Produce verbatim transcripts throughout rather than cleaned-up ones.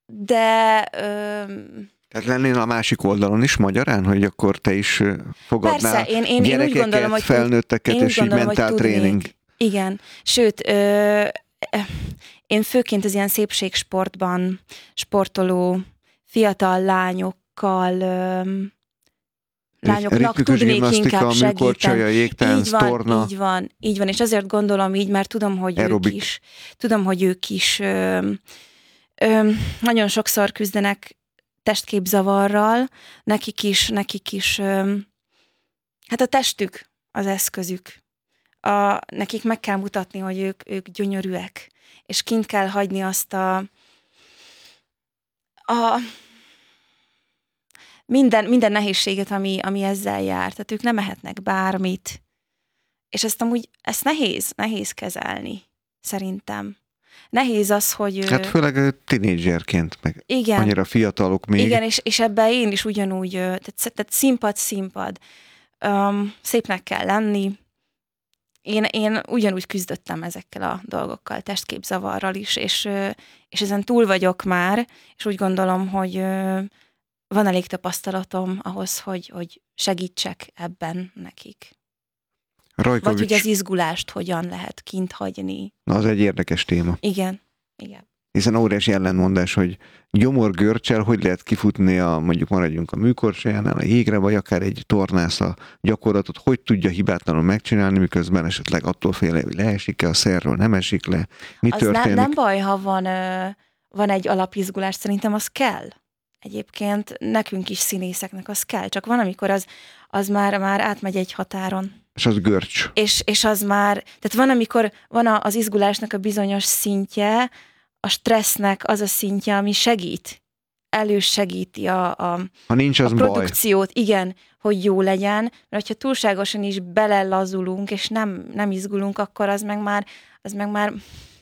de... Öm, Tehát lennél a másik oldalon is magyarán, hogy akkor te is fogadnál persze, én, én, gyerekeket, én úgy gondolom, hogy felnőtteket, én úgy és így gondolom, hogy mentál tudnék. tréning. Igen, sőt, ö, én főként az ilyen szépségsportban sportoló fiatal lányokkal, ö, lányoknak tudnék inkább segíteni. Jégtánc, így van, torna. így van, így van, és azért gondolom így, mert tudom, hogy aerobik. ők is, tudom, hogy ők is ö, ö, nagyon sokszor küzdenek testképzavarral, nekik is, nekik is, ö, hát a testük az eszközük. A, nekik meg kell mutatni, hogy ők, ők gyönyörűek, és kint kell hagyni azt a, a minden, minden nehézséget, ami, ami ezzel jár. Tehát ők nem ehetnek bármit, és ezt amúgy, ezt nehéz, nehéz kezelni, szerintem. Nehéz az, hogy... Hát főleg tinédzserként, meg igen, annyira fiatalok még. Igen, és, és ebben én is ugyanúgy, tehát, tehát színpad, színpad. Um, szépnek kell lenni. Én, én ugyanúgy küzdöttem ezekkel a dolgokkal, testképzavarral is, és, és ezen túl vagyok már, és úgy gondolom, hogy van elég tapasztalatom ahhoz, hogy, hogy segítsek ebben nekik. Rajkovics. Vagy hogy az izgulást hogyan lehet kint hagyni. Na, az egy érdekes téma. Igen, igen. Hiszen óriási ellenmondás, hogy gyomorgörcsel hogy lehet kifutni a, mondjuk maradjunk a műkorcsolyánál, a jégre, vagy akár egy tornász a gyakorlatot, hogy tudja hibátlanul megcsinálni, miközben esetleg attól fél, hogy leesik-e a szerről, nem esik le, mi az történik. Nem, nem baj, ha van, van egy alapizgulás, szerintem az kell. Egyébként nekünk is színészeknek az kell, csak van, amikor az, az már, már átmegy egy határon. És az görcs. És, és az már, tehát van, amikor van az izgulásnak a bizonyos szintje, a stressznek az a szintje, ami segít, elősegíti a, a, ha nincs, az a produkciót, baj. Igen, hogy jó legyen, mert hogyha túlságosan is belelazulunk, és nem, nem izgulunk, akkor az meg már, az meg már,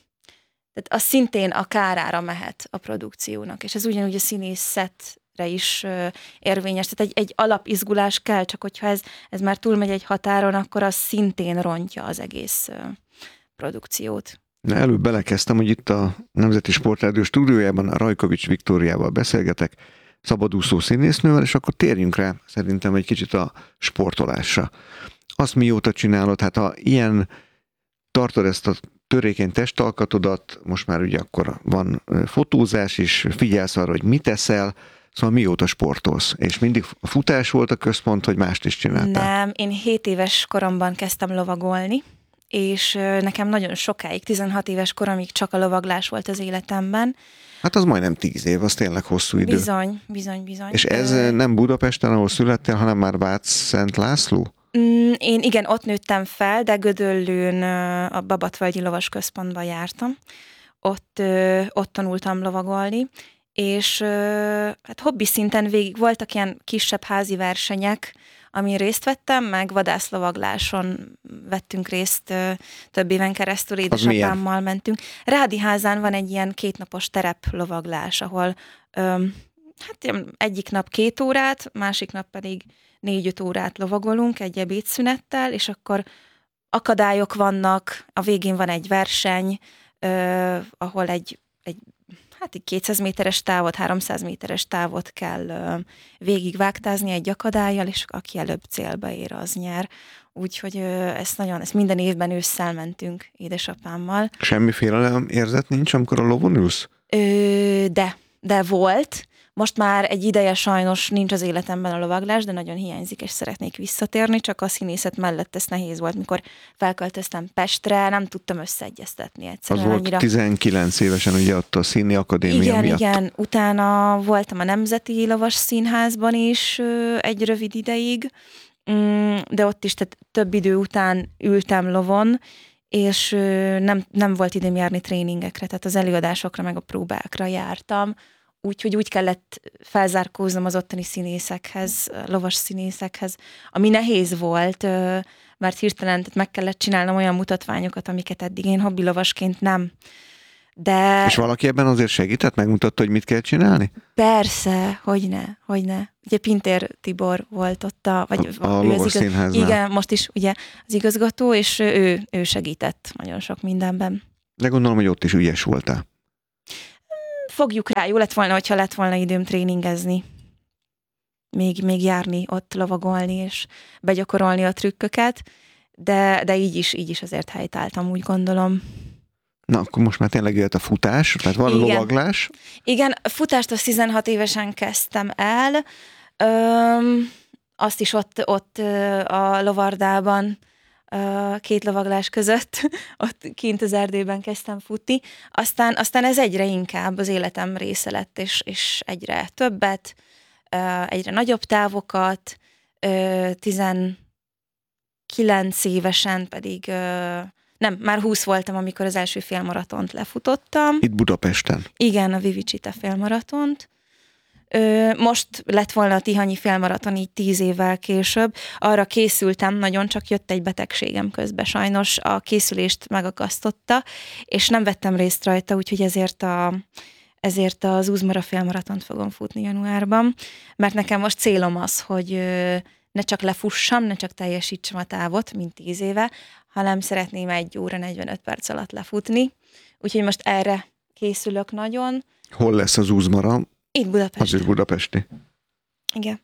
tehát az szintén a kárára mehet a produkciónak, és ez ugyanúgy a színészetre is érvényes, tehát egy, egy alapizgulás kell, csak hogyha ez, ez már túlmegy egy határon, akkor az szintén rontja az egész produkciót. Na, előbb belekezdtem, hogy itt a Nemzeti Sportrádió stúdiójában a Rajkovics Viktóriával beszélgetek, szabadúszó színésznővel, és akkor térjünk rá szerintem egy kicsit a sportolásra. Azt mióta csinálod, hát ha ilyen tartod ezt a törékeny testalkatodat, most már ugye akkor van fotózás is, figyelsz arra, hogy mit teszel, szóval mióta sportolsz? És mindig a futás volt a központ, hogy mást is csináltál? Nem, én hét éves koromban kezdtem lovagolni, és nekem nagyon sokáig, tizenhat éves koromig csak a lovaglás volt az életemben. Hát az majdnem tíz év, az tényleg hosszú idő. Bizony, bizony, bizony. És ez Ö... nem Budapesten, ahol születtél, hanem már Vác-Szent László? Én igen, ott nőttem fel, de Gödöllőn a Babatföldi Lovas Központban jártam. Ott, ott tanultam lovagolni, és hát hobbi szinten végig voltak ilyen kisebb házi versenyek, amin részt vettem, meg vadászlovagláson vettünk részt több éven keresztül, édesapámmal mentünk. Rádiházán van egy ilyen kétnapos tereplovaglás, ahol öm, hát egyik nap két órát, másik nap pedig négy-öt órát lovagolunk egy ebédszünettel, és akkor akadályok vannak, a végén van egy verseny, ö, ahol egy, egy hát egy kétszáz méteres távot, háromszáz méteres távot kell ö, végigvágtázni egy akadállyal, és aki előbb célba ér, az nyer. Úgyhogy ö, ezt nagyon, ezt minden évben ősszel mentünk édesapámmal. Semmi félelem érzet nincs, amikor a lovon ülsz? Ö, de, de volt. Most már egy ideje sajnos nincs az életemben a lovaglás, de nagyon hiányzik, és szeretnék visszatérni, csak a színészet mellett ez nehéz volt, mikor felköltöztem Pestre, nem tudtam összeegyeztetni egyszerűen. Az volt annyira. tizenkilenc évesen ugye ott a Színi Akadémia igen, miatt. Igen, igen. Utána voltam a Nemzeti Lovas Színházban is egy rövid ideig, de ott is tehát több idő után ültem lovon, és nem, nem volt időm járni tréningekre, tehát az előadásokra meg a próbákra jártam, úgyhogy úgy kellett felzárkóznom az ottani színészekhez, lovas színészekhez, ami nehéz volt, mert hirtelen tehát meg kellett csinálnom olyan mutatványokat, amiket eddig én hobbilovasként nem. De... És valaki ebben azért segített? Megmutatta, hogy mit kell csinálni? Persze, hogyne, hogyne. Ugye Pintér Tibor volt ott a... Vagy a a lovas színháznál. Igen, most is ugye az igazgató, és ő, ő segített nagyon sok mindenben. De gondolom, hogy ott is ügyes voltál. fogjuk rá, jó lett volna, hogyha lett volna időm tréningezni. Még, még járni, ott lovagolni, és begyakorolni a trükköket, de, de így is, így is azért helytáltam, úgy gondolom. Na, akkor most már tényleg jött a futás, tehát van Igen. lovaglás. Igen, futást az tizenhat évesen kezdtem el. Öm, azt is ott, ott a lovardában, két lovaglás között, ott kint az erdőben kezdtem futni. Aztán, aztán ez egyre inkább az életem része lett, és, és egyre többet, egyre nagyobb távokat, tizenkilenc évesen pedig, nem, már húsz voltam, amikor az első félmaratont lefutottam. Itt Budapesten. Igen, a Vivicsita félmaratont. Most lett volna a tihanyi félmaraton így tíz évvel később. Arra készültem, nagyon csak jött egy betegségem közbe. Sajnos a készülést megakasztotta, és nem vettem részt rajta, úgyhogy ezért, a, ezért az Uzmara félmaratont fogom futni januárban, mert nekem most célom az, hogy ne csak lefussam, ne csak teljesítsem a távot, mint tíz éve, hanem szeretném egy óra negyvenöt perc alatt lefutni. Úgyhogy most erre készülök nagyon. Hol lesz az Uzmara? Itt Budapesten. Az is budapesti. Igen.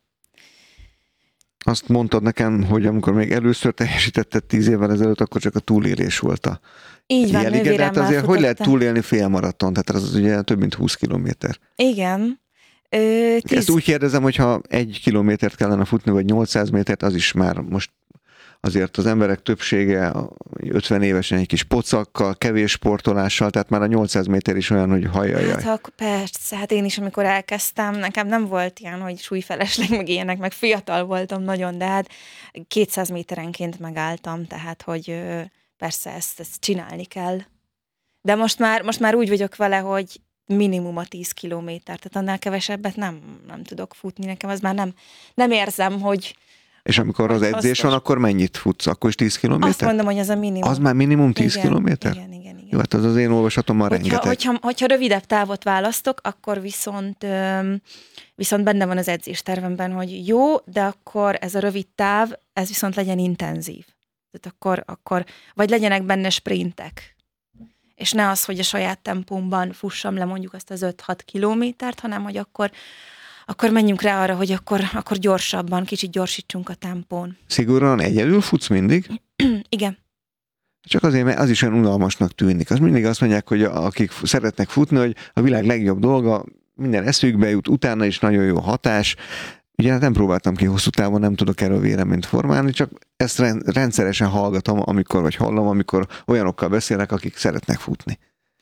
Azt mondtad nekem, hogy amikor még először teljesítetted tíz évvel ezelőtt, akkor csak a túlélés volt a így van, jelig, de hát azért hogy lehet túlélni félmaraton? Tehát az ugye több mint húsz kilométer. Igen. Ö, tíz... Ezt úgy kérdezem, hogy ha egy kilométert kellene futni, vagy nyolcszáz métert, az is már most azért az emberek többsége ötven évesen egy kis pocakkal, kevés sportolással, tehát már a nyolcszáz méter is olyan, hogy hajjajjaj. Hát ha, persze, hát én is, amikor elkezdtem, nekem nem volt ilyen, hogy súlyfelesleg, meg ilyenek, meg fiatal voltam nagyon, de hát kétszáz méterenként megálltam, tehát hogy persze ezt, ezt csinálni kell. De most már, most már úgy vagyok vele, hogy minimum a tíz kilométer, tehát annál kevesebbet nem, nem tudok futni, nekem az már nem, nem érzem, hogy és amikor az edzés hasznos. Van, akkor mennyit futsz? Akkor is tíz kilométer? Azt mondom, hogy ez a minimum. Az már minimum tíz kilométer? Igen, igen, igen. Jó, hát az az én olvasatommal hogyha, rengeteg. Hogyha, hogyha rövidebb távot választok, akkor viszont, viszont benne van az edzéstervemben, hogy jó, de akkor ez a rövid táv, ez viszont legyen intenzív. Tehát akkor, akkor vagy legyenek benne sprintek. És ne az, hogy a saját tempómban fussam le mondjuk azt az öt-hat kilométert, hanem hogy akkor akkor menjünk rá arra, hogy akkor, akkor gyorsabban, kicsit gyorsítsunk a tempón. Szigorúan egyedül futsz mindig? Igen. Csak azért, mert az is olyan unalmasnak tűnik. Az mindig azt mondják, hogy akik szeretnek futni, hogy a világ legjobb dolga, minden eszükbe jut, utána is nagyon jó hatás. Ugye hát nem próbáltam ki hosszú távon, nem tudok erről véleményt formálni, csak ezt rendszeresen hallgatom, amikor, vagy hallom, amikor olyanokkal beszélek, akik szeretnek futni.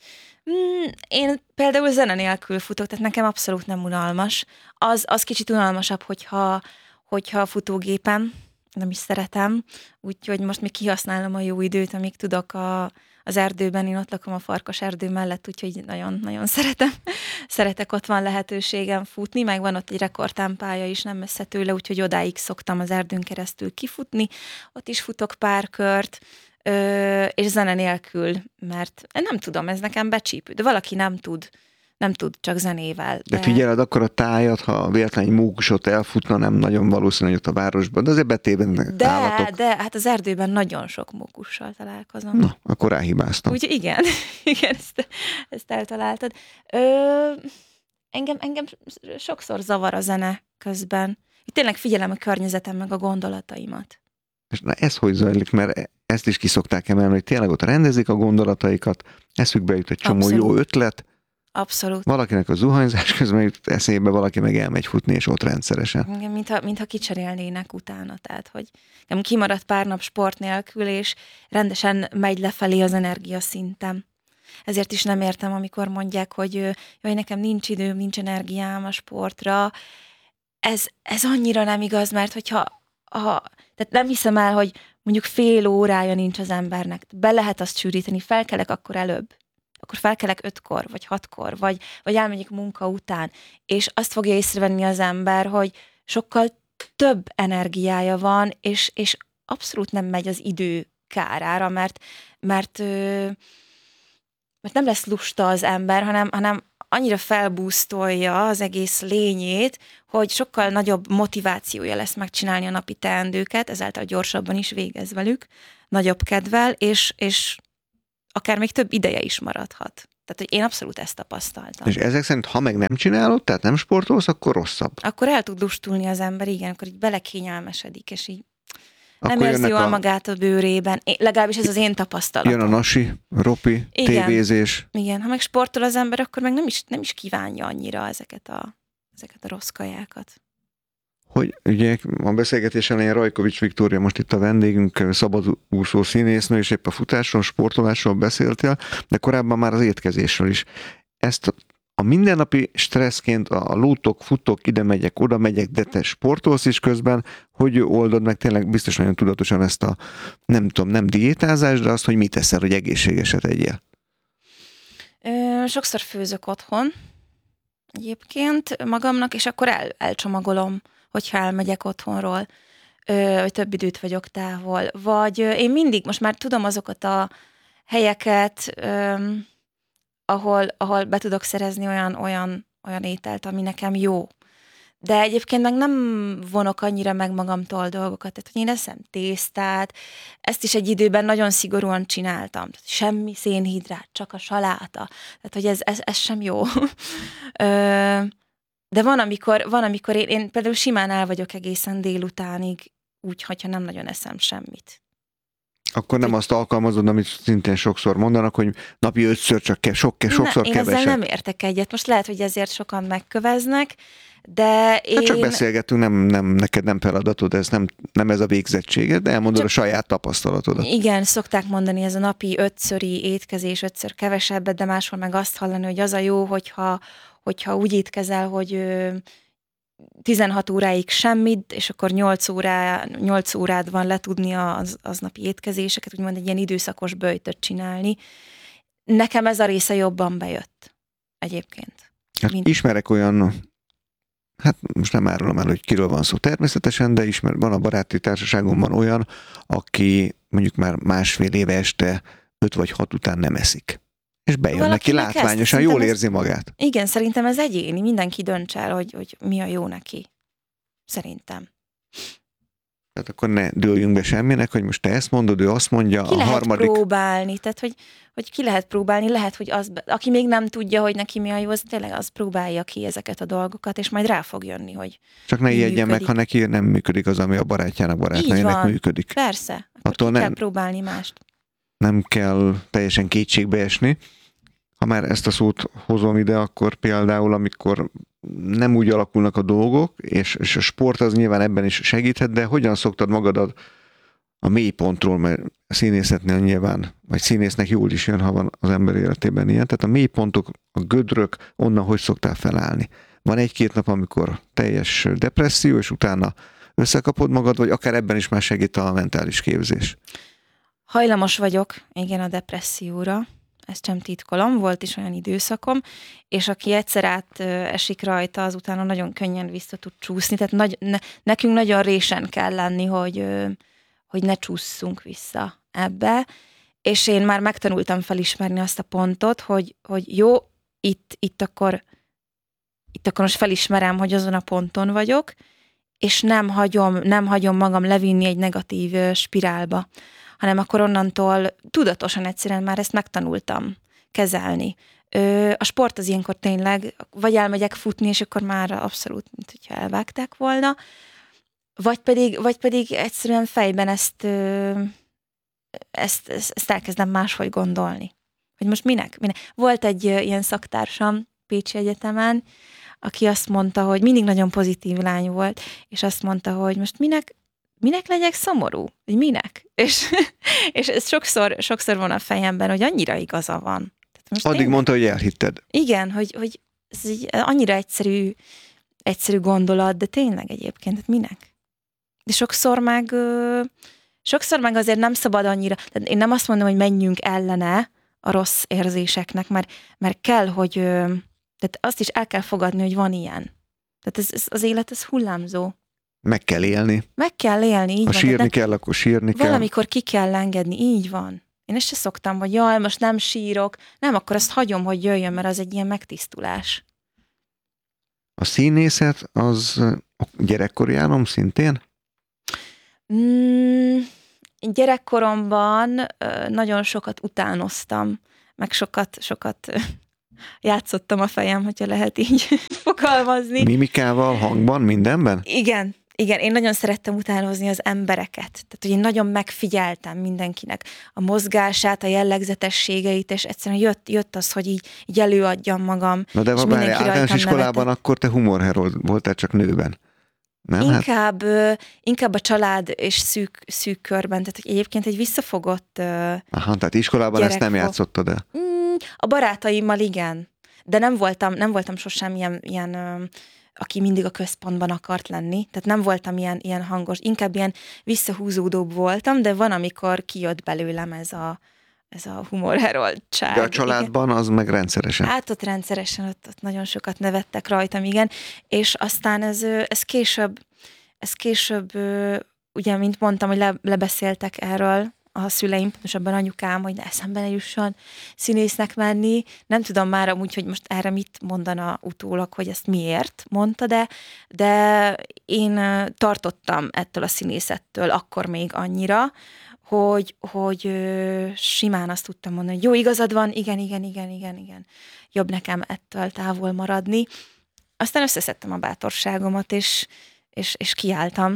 Én például zene nélkül futok, tehát nekem abszolút nem unalmas. Az, az kicsit unalmasabb, hogyha, hogyha a futógépen, nem is szeretem, úgyhogy most még kihasználom a jó időt, amíg tudok a, az erdőben, én ott lakom a Farkas erdő mellett, úgyhogy nagyon-nagyon szeretem. Szeretek, ott van lehetőségem futni, meg van ott egy rekordtámpálya is nem messze tőle, úgyhogy odáig szoktam az erdőn keresztül kifutni, ott is futok pár kört, Ö, és zene nélkül, mert nem tudom, ez nekem becsípő, de valaki nem tud, nem tud csak zenével. De, de figyeled akkor a tájat, ha véletlenül egy mókusot elfutna, nem nagyon valószínű, hogy ott a városban, de azért betébennek de, állatok. De, hát az erdőben nagyon sok mókussal találkozom. Na, akkor ráhibáztam. Úgyhogy igen, igen, ezt, ezt eltaláltad. Ö, engem, engem sokszor zavar a zene közben. Itt tényleg figyelem a környezetem, meg a gondolataimat. És na ez hogy zajlik, mert ezt is ki szokták emelni, hogy tényleg ott rendezik a gondolataikat, eszükbe jut egy csomó Abszolút. Jó ötlet. Abszolút. Valakinek a zuhanyzás közben jut eszébe, valaki meg elmegy futni, és ott rendszeresen. Igen, mintha, mintha kicserélnének utána, tehát hogy kimaradt pár nap sport nélkül, és rendesen megy lefelé az energiaszintem. Ezért is nem értem, amikor mondják, hogy jaj, nekem nincs időm, nincs energiám a sportra. Ez, ez annyira nem igaz, mert hogyha ha, tehát nem hiszem el, hogy mondjuk fél órája nincs az embernek. Be lehet azt sűríteni, felkelek akkor előbb. Akkor felkelek ötkor, vagy hatkor, vagy, vagy elmegyek munka után. És azt fogja észrevenni az ember, hogy sokkal több energiája van, és, és abszolút nem megy az idő kárára, mert, mert, mert nem lesz lusta az ember, hanem, hanem annyira felbúsztolja az egész lényét, hogy sokkal nagyobb motivációja lesz megcsinálni a napi teendőket, ezáltal gyorsabban is végez velük, nagyobb kedvel, és, és akár még több ideje is maradhat. Tehát, hogy én abszolút ezt tapasztaltam. És ezek szerint, ha meg nem csinálod, tehát nem sportolsz, akkor rosszabb. Akkor el tud lustulni az ember, igen, akkor így belekényelmesedik, és így akkor nem érzi jól a... magát a bőrében. Én, legalábbis ez az én tapasztalatom. Jön a nasi, ropi, igen, tévézés. Igen, ha meg sportol az ember, akkor meg nem is, nem is kívánja annyira ezeket a, ezeket a rossz kajákat. Hogy ugye a beszélgetés elején Rajkovics Viktória most itt a vendégünk, szabadúszó színésznő, és épp a futásról, sportolásról beszéltél, de korábban már az étkezésről is. Ezt a mindennapi stresszként a lótok, futok, ide megyek, oda megyek, de te sportolsz is közben, hogy oldod meg tényleg biztos nagyon tudatosan ezt a, nem tudom, nem diétázás, de azt, hogy mit teszel, hogy egészségeset egyél? Ö, sokszor főzök otthon egyébként magamnak, és akkor el, elcsomagolom, hogyha elmegyek otthonról, ö, hogy több időt vagyok távol. Vagy ö, én mindig, most már tudom azokat a helyeket, ö, ahol, ahol be tudok szerezni olyan, olyan, olyan ételt, ami nekem jó. De egyébként meg nem vonok annyira meg magamtól dolgokat, tehát hogy én eszem tésztát, ezt is egy időben nagyon szigorúan csináltam. Semmi szénhidrát, csak a saláta. Tehát, hogy ez, ez, ez sem jó. De van, amikor, van, amikor én, én például simán el vagyok egészen délutánig, úgy, hogyha nem nagyon eszem semmit. Akkor nem azt alkalmazod, amit szintén sokszor mondanak, hogy napi ötször csak ke, sok, ke, sokszor ne, én keveset. Én ezzel nem értek egyet. Most lehet, hogy ezért sokan megköveznek, de én... Hát csak beszélgetünk, nem, nem, neked nem feladatod, ez nem, nem ez a végzettséged, de elmondod csak a saját tapasztalatodat. Igen, szokták mondani, ez a napi ötszöri étkezés, ötször kevesebbet, de máshol meg azt hallani, hogy az a jó, hogyha, hogyha úgy étkezel, hogy tizenhat óráig semmit, és akkor nyolc, órá, nyolc órád van letudni az, az napi étkezéseket, úgymond egy ilyen időszakos böjtöt csinálni. Nekem ez a része jobban bejött egyébként. Hát Mint... Ismerek olyan, hát most nem árulom el, hogy kiről van szó természetesen, de ismer, van a baráti társaságomban olyan, aki mondjuk már másfél éve este öt vagy hat után nem eszik. És bejön Valakinek neki látványosan, jól ez, érzi magát. Igen, szerintem ez egyéni, mindenki dönts el, hogy, hogy mi a jó neki. Szerintem. Tehát akkor ne dőljünk be semminek, hogy most te ezt mondod, ő azt mondja, ki a lehet harmadik... próbálni, tehát hogy, hogy ki lehet próbálni, lehet, hogy az, aki még nem tudja, hogy neki mi a jó, az tényleg az próbálja ki ezeket a dolgokat, és majd rá fog jönni, hogy csak ne ijedjen meg, ha neki nem működik az, ami a barátjának, barátnőjének működik. Persze, akkor attól ki nem... kell próbálni mást. Nem kell teljesen kétségbe esni. Ha már ezt a szót hozom ide, akkor például, amikor nem úgy alakulnak a dolgok, és, és a sport az nyilván ebben is segíthet, de hogyan szoktad magadat a mélypontról, mert a színészetnél nyilván, vagy színésznek jól is jön, ha van az ember életében ilyen, tehát a mélypontok, a gödrök, onnan hogy szoktál felállni? Van egy-két nap, amikor teljes depresszió, és utána összekapod magad, vagy akár ebben is már segít a mentális képzés? Hajlamos vagyok, igen, a depresszióra, ezt sem titkolom, volt is olyan időszakom, és aki egyszer át esik rajta, az utána nagyon könnyen vissza tud csúszni, tehát nagy, ne, nekünk nagyon résen kell lenni, hogy, hogy ne csússzunk vissza ebbe, és én már megtanultam felismerni azt a pontot, hogy, hogy jó, itt, itt, akkor, itt akkor most felismerem, hogy azon a ponton vagyok, és nem hagyom, nem hagyom magam levinni egy negatív spirálba, hanem akkor onnantól tudatosan egyszerűen már ezt megtanultam kezelni. Ö, a sport az ilyenkor tényleg, vagy elmegyek futni, és akkor már abszolút, mint hogyha elvágták volna, vagy pedig, vagy pedig egyszerűen fejben ezt, ö, ezt, ezt, ezt elkezdem máshogy gondolni. Hogy most minek? minek? Volt egy ö, ilyen szaktársam Pécsi Egyetemen, aki azt mondta, hogy mindig nagyon pozitív lány volt, és azt mondta, hogy most minek minek legyek szomorú? Hogy minek? És, és ez sokszor, sokszor van a fejemben, hogy annyira igaza van. Most Addig tényleg, mondta, hogy elhitted. Igen, hogy, hogy ez egy annyira egyszerű, egyszerű gondolat, de tényleg egyébként, hát minek? De sokszor meg, sokszor meg azért nem szabad annyira, tehát én nem azt mondom, hogy menjünk ellene a rossz érzéseknek, mert, mert kell, hogy, tehát azt is el kell fogadni, hogy van ilyen. Tehát ez, ez, az élet, ez hullámzó. Meg kell élni. Meg kell élni, így ha van. sírni kell, akkor sírni kell. Valamikor ki kell engedni, így van. Én ezt se szoktam, hogy jaj, most nem sírok. Nem, akkor azt hagyom, hogy jöjjön, mert az egy ilyen megtisztulás. A színészet az gyerekkori álom szintén? Mm, gyerekkoromban nagyon sokat utánoztam meg sokat, sokat játszottam a fejem, hogyha lehet így fogalmazni. Mimikával, hangban, mindenben? Igen, igen, én nagyon szerettem utánozni az embereket. Tehát, hogy én nagyon megfigyeltem mindenkinek a mozgását, a jellegzetességeit, és egyszerűen jött, jött az, hogy így, így előadjam magam. Na de várj, általános iskolában nevetett. Akkor te humorherold voltál, csak nőben. Nem? Inkább, hát... inkább a család és szűk, szűk körben, tehát hogy egyébként egy visszafogott Aha, tehát iskolában ezt nem játszottad el? A barátaimmal igen, de nem voltam, nem voltam sosem ilyen, ilyen aki mindig a központban akart lenni, tehát nem voltam ilyen, ilyen hangos, inkább ilyen visszahúzódóbb voltam, de van, amikor kijött belőlem ez a, ez a humorheroldság. De a családban igen. Az meg rendszeresen? Hát ott rendszeresen, ott, ott nagyon sokat nevettek rajtam, igen, és aztán ez, ez később, ez később, ugye, mint mondtam, hogy le, lebeszéltek erről a szüleim, pontosabban anyukám, hogy ne eszembe ne jusson színésznek menni. Nem tudom már amúgy, hogy most erre mit mondana utólag, hogy ezt miért mondta, de, de én tartottam ettől a színészettől akkor még annyira, hogy, hogy simán azt tudtam mondani, hogy jó, igazad van, igen, igen, igen, igen, igen. Jobb nekem ettől távol maradni. Aztán összeszedtem a bátorságomat, és, és, és kiálltam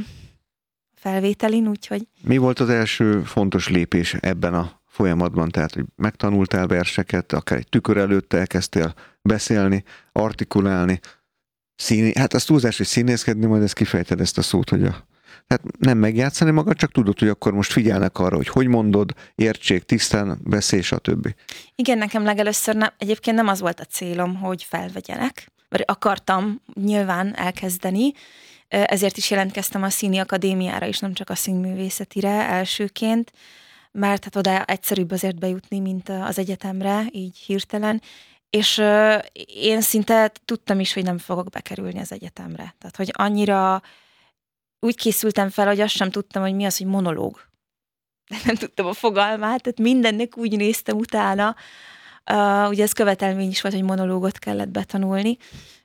felvételin, úgyhogy... Mi volt az első fontos lépés ebben a folyamatban? Tehát, hogy megtanultál verseket, akár egy tükör előtt elkezdtél beszélni, artikulálni, színi... hát az túlzás, hogy színészkedni, majd ezt kifejted ezt a szót, hogy a... hát nem megjátszani magad, csak tudod, hogy akkor most figyelnek arra, hogy hogy mondod, értsék, tisztán, beszélj, stb. Igen, nekem legelőször nem, egyébként nem az volt a célom, hogy felvegyenek, mert akartam nyilván elkezdeni, ezért is jelentkeztem a Színi Akadémiára is, nem csak a színművészetire elsőként, mert hát oda egyszerűbb azért bejutni, mint az egyetemre, így hirtelen, és én szinte tudtam is, hogy nem fogok bekerülni az egyetemre. Tehát, hogy annyira úgy készültem fel, hogy azt sem tudtam, hogy mi az, hogy monológ. Nem tudtam a fogalmát, tehát mindennek úgy néztem utána. Uh, ugye ez követelmény is volt, hogy monológot kellett betanulni.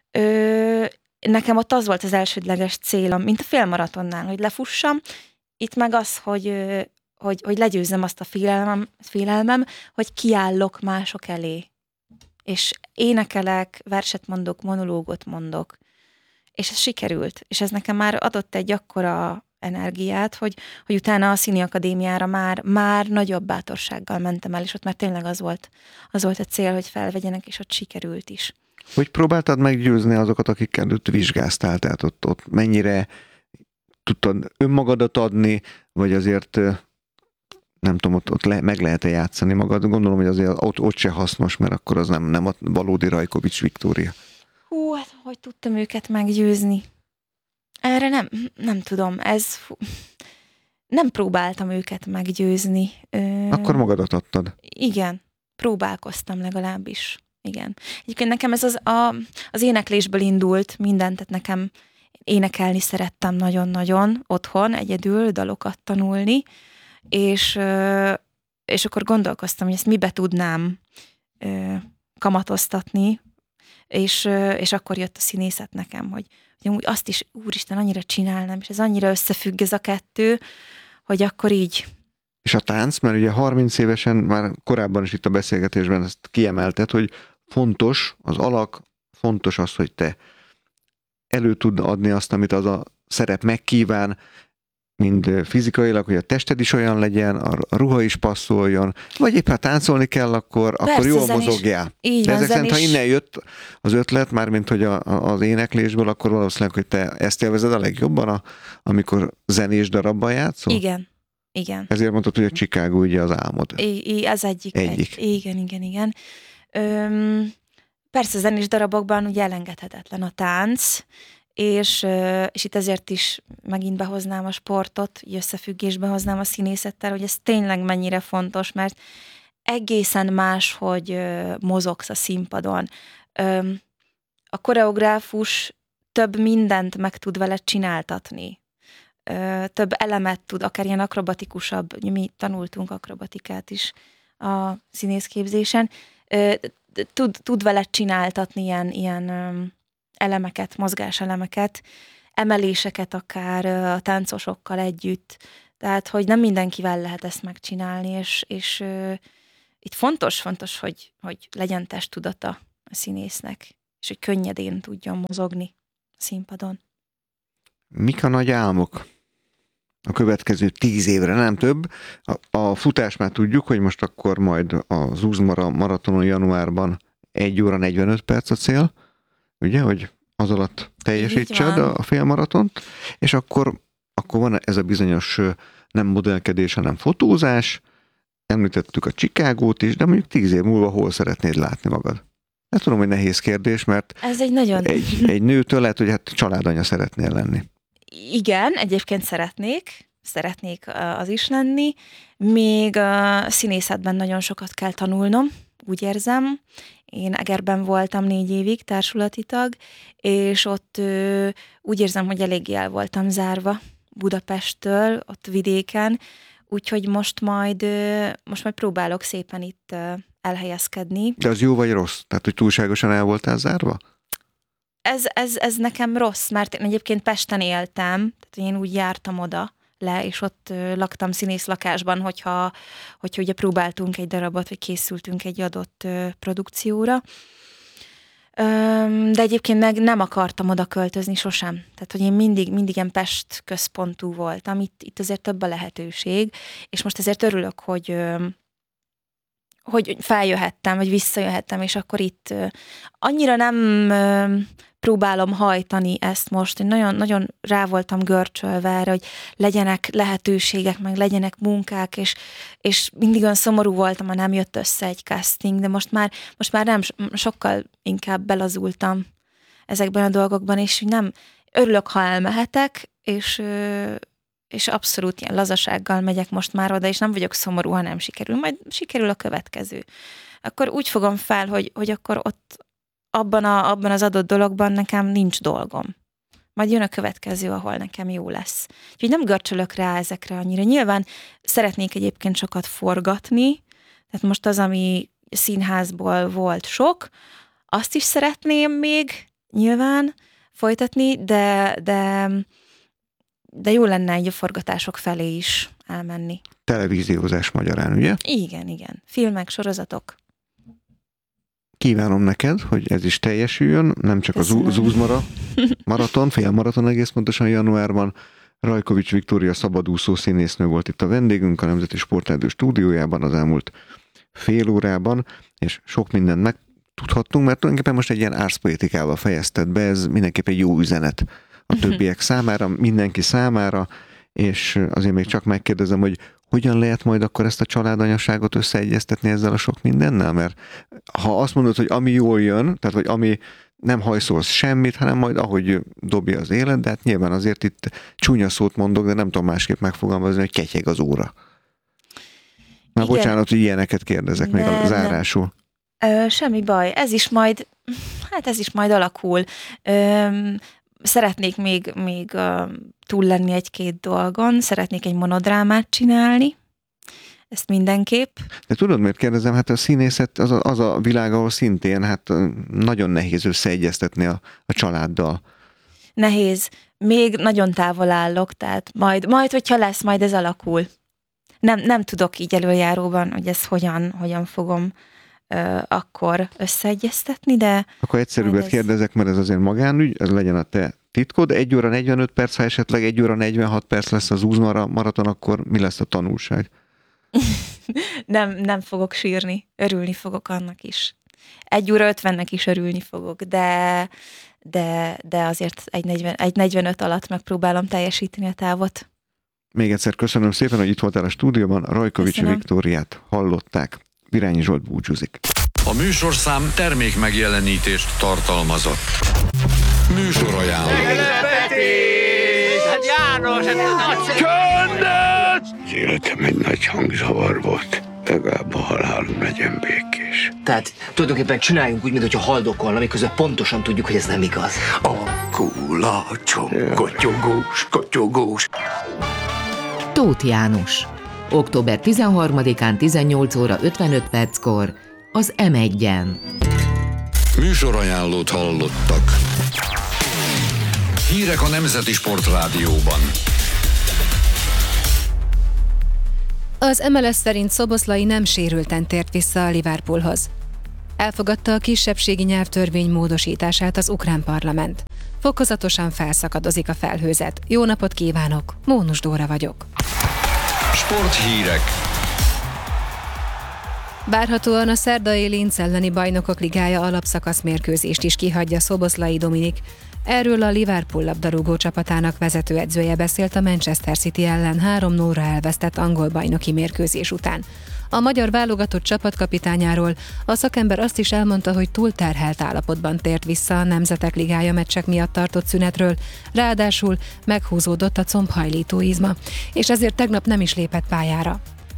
Uh, nekem ott az volt az elsődleges célom, mint a félmaratonnál, hogy lefussam. Itt meg az, hogy, hogy, hogy legyőzzem azt a félelmem, félelmem, hogy kiállok mások elé. És énekelek, verset mondok, monológot mondok. És ez sikerült. És ez nekem már adott egy akkora energiát, hogy, hogy utána a Színi Akadémiára már, már nagyobb bátorsággal mentem el, és ott már tényleg az volt, az volt a cél, hogy felvegyenek, és ott sikerült is. Hogy próbáltad meggyőzni azokat, akikkel ott vizsgáztál? Tehát ott, ott mennyire tudtad önmagadat adni, vagy azért nem tudom, ott, ott le, meg lehet-e játszani magad? Gondolom, hogy azért ott, ott se hasznos, mert akkor az nem, nem a valódi Rajkovics Viktória. Hú, hát hogy tudtam őket meggyőzni? Erre nem, nem tudom, ez... Nem próbáltam őket meggyőzni. Akkor magadat adtad? Igen, próbálkoztam legalábbis. Igen. Egyébként nekem ez az, a, az éneklésből indult minden, tehát nekem énekelni szerettem nagyon-nagyon otthon, egyedül dalokat tanulni, és, és akkor gondolkoztam, hogy ezt mibe tudnám kamatoztatni, és, és akkor jött a színészet nekem, hogy, hogy úgy azt is, úristen, annyira csinálnám, és ez annyira összefügg ez a kettő, hogy akkor így. És a tánc, mert ugye harminc évesen, már korábban is itt a beszélgetésben ezt kiemelted, hogy fontos az alak, fontos az, hogy te elő tud adni azt, amit az a szerep megkíván, mind fizikailag, hogy a tested is olyan legyen, a ruha is passzoljon, vagy éppen táncolni kell, akkor, persze, akkor jól mozogjál. Így De van, ezek szerint, ha is... innen jött az ötlet, mármint hogy a, a, az éneklésből, akkor valószínűleg, hogy te ezt élvezed a legjobban, a, amikor zenés darabban játszol? Igen, igen. Ezért mondtad, hogy a Chicago ugye az álmod. I, I, ez egyik. Egyik. Egy, igen, igen, igen. Öm, persze zenés darabokban ugye elengedhetetlen a tánc, és, és itt ezért is megint behoznám a sportot, összefüggésbe hoznám a színészettel, hogy ez tényleg mennyire fontos, mert egészen más, hogy mozogsz a színpadon. A koreográfus több mindent meg tud vele csináltatni. Több elemet tud, akár ilyen akrobatikusabb, mi tanultunk akrobatikát is a színészképzésen, tud, tud vele csináltatni ilyen, ilyen elemeket, mozgáselemeket, emeléseket akár a táncosokkal együtt. Tehát, hogy nem mindenkivel lehet ezt megcsinálni, és, és, itt fontos, fontos, hogy, hogy legyen testtudata a színésznek, és hogy könnyedén tudjon mozogni a színpadon. Mik a nagy álmok a következő tíz évre, nem több? A, a futás már tudjuk, hogy most akkor majd az Uzmara maratonon januárban egy óra negyvenöt perc a cél, ugye, hogy az alatt teljesítsed a félmaratont, és akkor, akkor van ez a bizonyos nem modellkedés, hanem fotózás, említettük a Chicagót is, de mondjuk tíz év múlva hol szeretnéd látni magad? Hát tudom, hogy nehéz kérdés, mert ez egy, nagyon... egy, egy nőtől lehet, hogy hát családanya szeretnél lenni. Igen, egyébként szeretnék, szeretnék az is lenni, még a színészetben nagyon sokat kell tanulnom, úgy érzem. Én Egerben voltam négy évig társulati tag, és ott ö, úgy érzem, hogy eléggé el voltam zárva Budapesttől, ott vidéken, úgyhogy most majd, ö, most majd próbálok szépen itt ö, elhelyezkedni. De az jó vagy rossz? Tehát, hogy túlságosan el voltál zárva? Ez, ez, ez nekem rossz, mert én egyébként Pesten éltem, tehát én úgy jártam oda le, és ott ö, laktam színész lakásban, hogyha, hogyha ugye próbáltunk egy darabot, vagy készültünk egy adott ö, produkcióra. Öm, de egyébként meg nem akartam oda költözni sosem. Tehát, hogy én mindig, mindig ilyen Pest központú voltam, itt, itt azért több a lehetőség, és most ezért örülök, hogy, ö, hogy feljöhettem, vagy visszajöhettem, és akkor itt ö, annyira nem ö, próbálom hajtani ezt most, én nagyon, nagyon rá voltam görcsölve erre, hogy legyenek lehetőségek, meg legyenek munkák, és, és mindig olyan szomorú voltam, ha nem jött össze egy casting, de most már, most már nem, sokkal inkább belazultam ezekben a dolgokban, és nem örülök, ha elmehetek, és, és abszolút ilyen lazasággal megyek most már oda, és nem vagyok szomorú, ha nem sikerül, majd sikerül a következő. Akkor úgy fogom fel, hogy, hogy akkor ott Abban, a, abban az adott dologban nekem nincs dolgom. Majd jön a következő, ahol nekem jó lesz. Úgyhogy nem görcsölök rá ezekre annyira. Nyilván szeretnék egyébként sokat forgatni, tehát most az, ami színházból volt sok, azt is szeretném még nyilván folytatni, de, de, de jó lenne egy a forgatások felé is elmenni. Televíziózás magyarán, ugye? Igen, igen. Filmek, sorozatok. Kívánom neked, hogy ez is teljesüljön, nem csak Köszönöm. Az Uzmara maraton, félmaraton egész pontosan januárban. Rajkovics Viktória szabadúszó színésznő volt itt a vendégünk a Nemzeti Sportrádió stúdiójában az elmúlt fél órában, és sok mindent megtudhattunk, mert tulajdonképpen most egy ilyen árszpoetikával fejezted be, ez mindenképp egy jó üzenet a többiek számára, mindenki számára, és azért még csak megkérdezem, hogy hogyan lehet majd akkor ezt a családanyaságot összeegyeztetni ezzel a sok mindennel? Mert ha azt mondod, hogy ami jól jön, tehát vagy ami nem hajszolsz semmit, hanem majd ahogy dobja az élet, de hát nyilván azért itt csúnya szót mondok, de nem tudom másképp megfogalmazni, hogy ketyeg az óra. Már igen. Bocsánat, hogy ilyeneket kérdezek nem, még a zárásul. Ö, semmi baj, ez is majd, hát ez is majd alakul. Ö, Szeretnék még, még uh, túl lenni egy-két dolgon, szeretnék egy monodrámát csinálni, ezt mindenképp. De tudod, miért kérdezem? Hát a színészet az a, az a világ, ahol szintén hát nagyon nehéz összeegyeztetni a, a családdal. Nehéz. Még nagyon távol állok, tehát majd, majd hogyha lesz, majd ez alakul. Nem, nem tudok így előjáróban, hogy ezt hogyan, hogyan fogom uh, akkor összeegyeztetni, de... Akkor egyszerűbbet ez... kérdezek, mert ez azért magánügy, ez legyen a te titkod. egy óra negyvenöt perc, ha esetleg egy óra negyvenhat perc lesz az Uzmara maraton, akkor mi lesz a tanulság? nem, nem fogok sírni, örülni fogok annak is. egy óra ötvennek is örülni fogok, de, de, de azért egy, negyven, egy negyvenöt alatt megpróbálom teljesíteni a távot. Még egyszer köszönöm szépen, hogy itt voltál a stúdióban. Rajkovics köszönöm. Viktóriát hallották. Virányi Zsolt búcsúzik. A műsorszám termék megjelenítést tartalmazott. Műsorajánló. Hát János, ez nagy... Csöndet! Az életem egy nagy hangzavar volt. Legalább a halálom legyen békés. Tehát tulajdonképpen csináljunk úgy, mintha haldokolna, miközben pontosan tudjuk, hogy ez nem igaz. A kulacsom, kotyogós, kotyogós. Tóth János. október tizenharmadikán tizennyolc óra ötvenöt perckor az em egyen. Műsorajánlót hallottak. Hírek a Nemzeti Sportrádióban. Az em el es szerint Szoboszlai nem sérülten tért vissza a Liverpoolhoz. Elfogadta a kisebbségi nyelvtörvény módosítását az ukrán parlament. Fokozatosan felszakadozik a felhőzet. Jó napot kívánok! Mónus Dóra vagyok. Sporthírek. Várhatóan a szerdai Linz elleni Bajnokok Ligája alapszakasz mérkőzést is kihagyja Szoboszlai Dominik. Erről a Liverpool labdarúgó csapatának vezetőedzője beszélt a Manchester City ellen három nullra elvesztett angol bajnoki mérkőzés után. A magyar válogatott csapatkapitányáról a szakember azt is elmondta, hogy túlterhelt állapotban tért vissza a Nemzetek Ligája meccsek miatt tartott szünetről, ráadásul meghúzódott a combhajlító izma, és ezért tegnap nem is lépett pályára.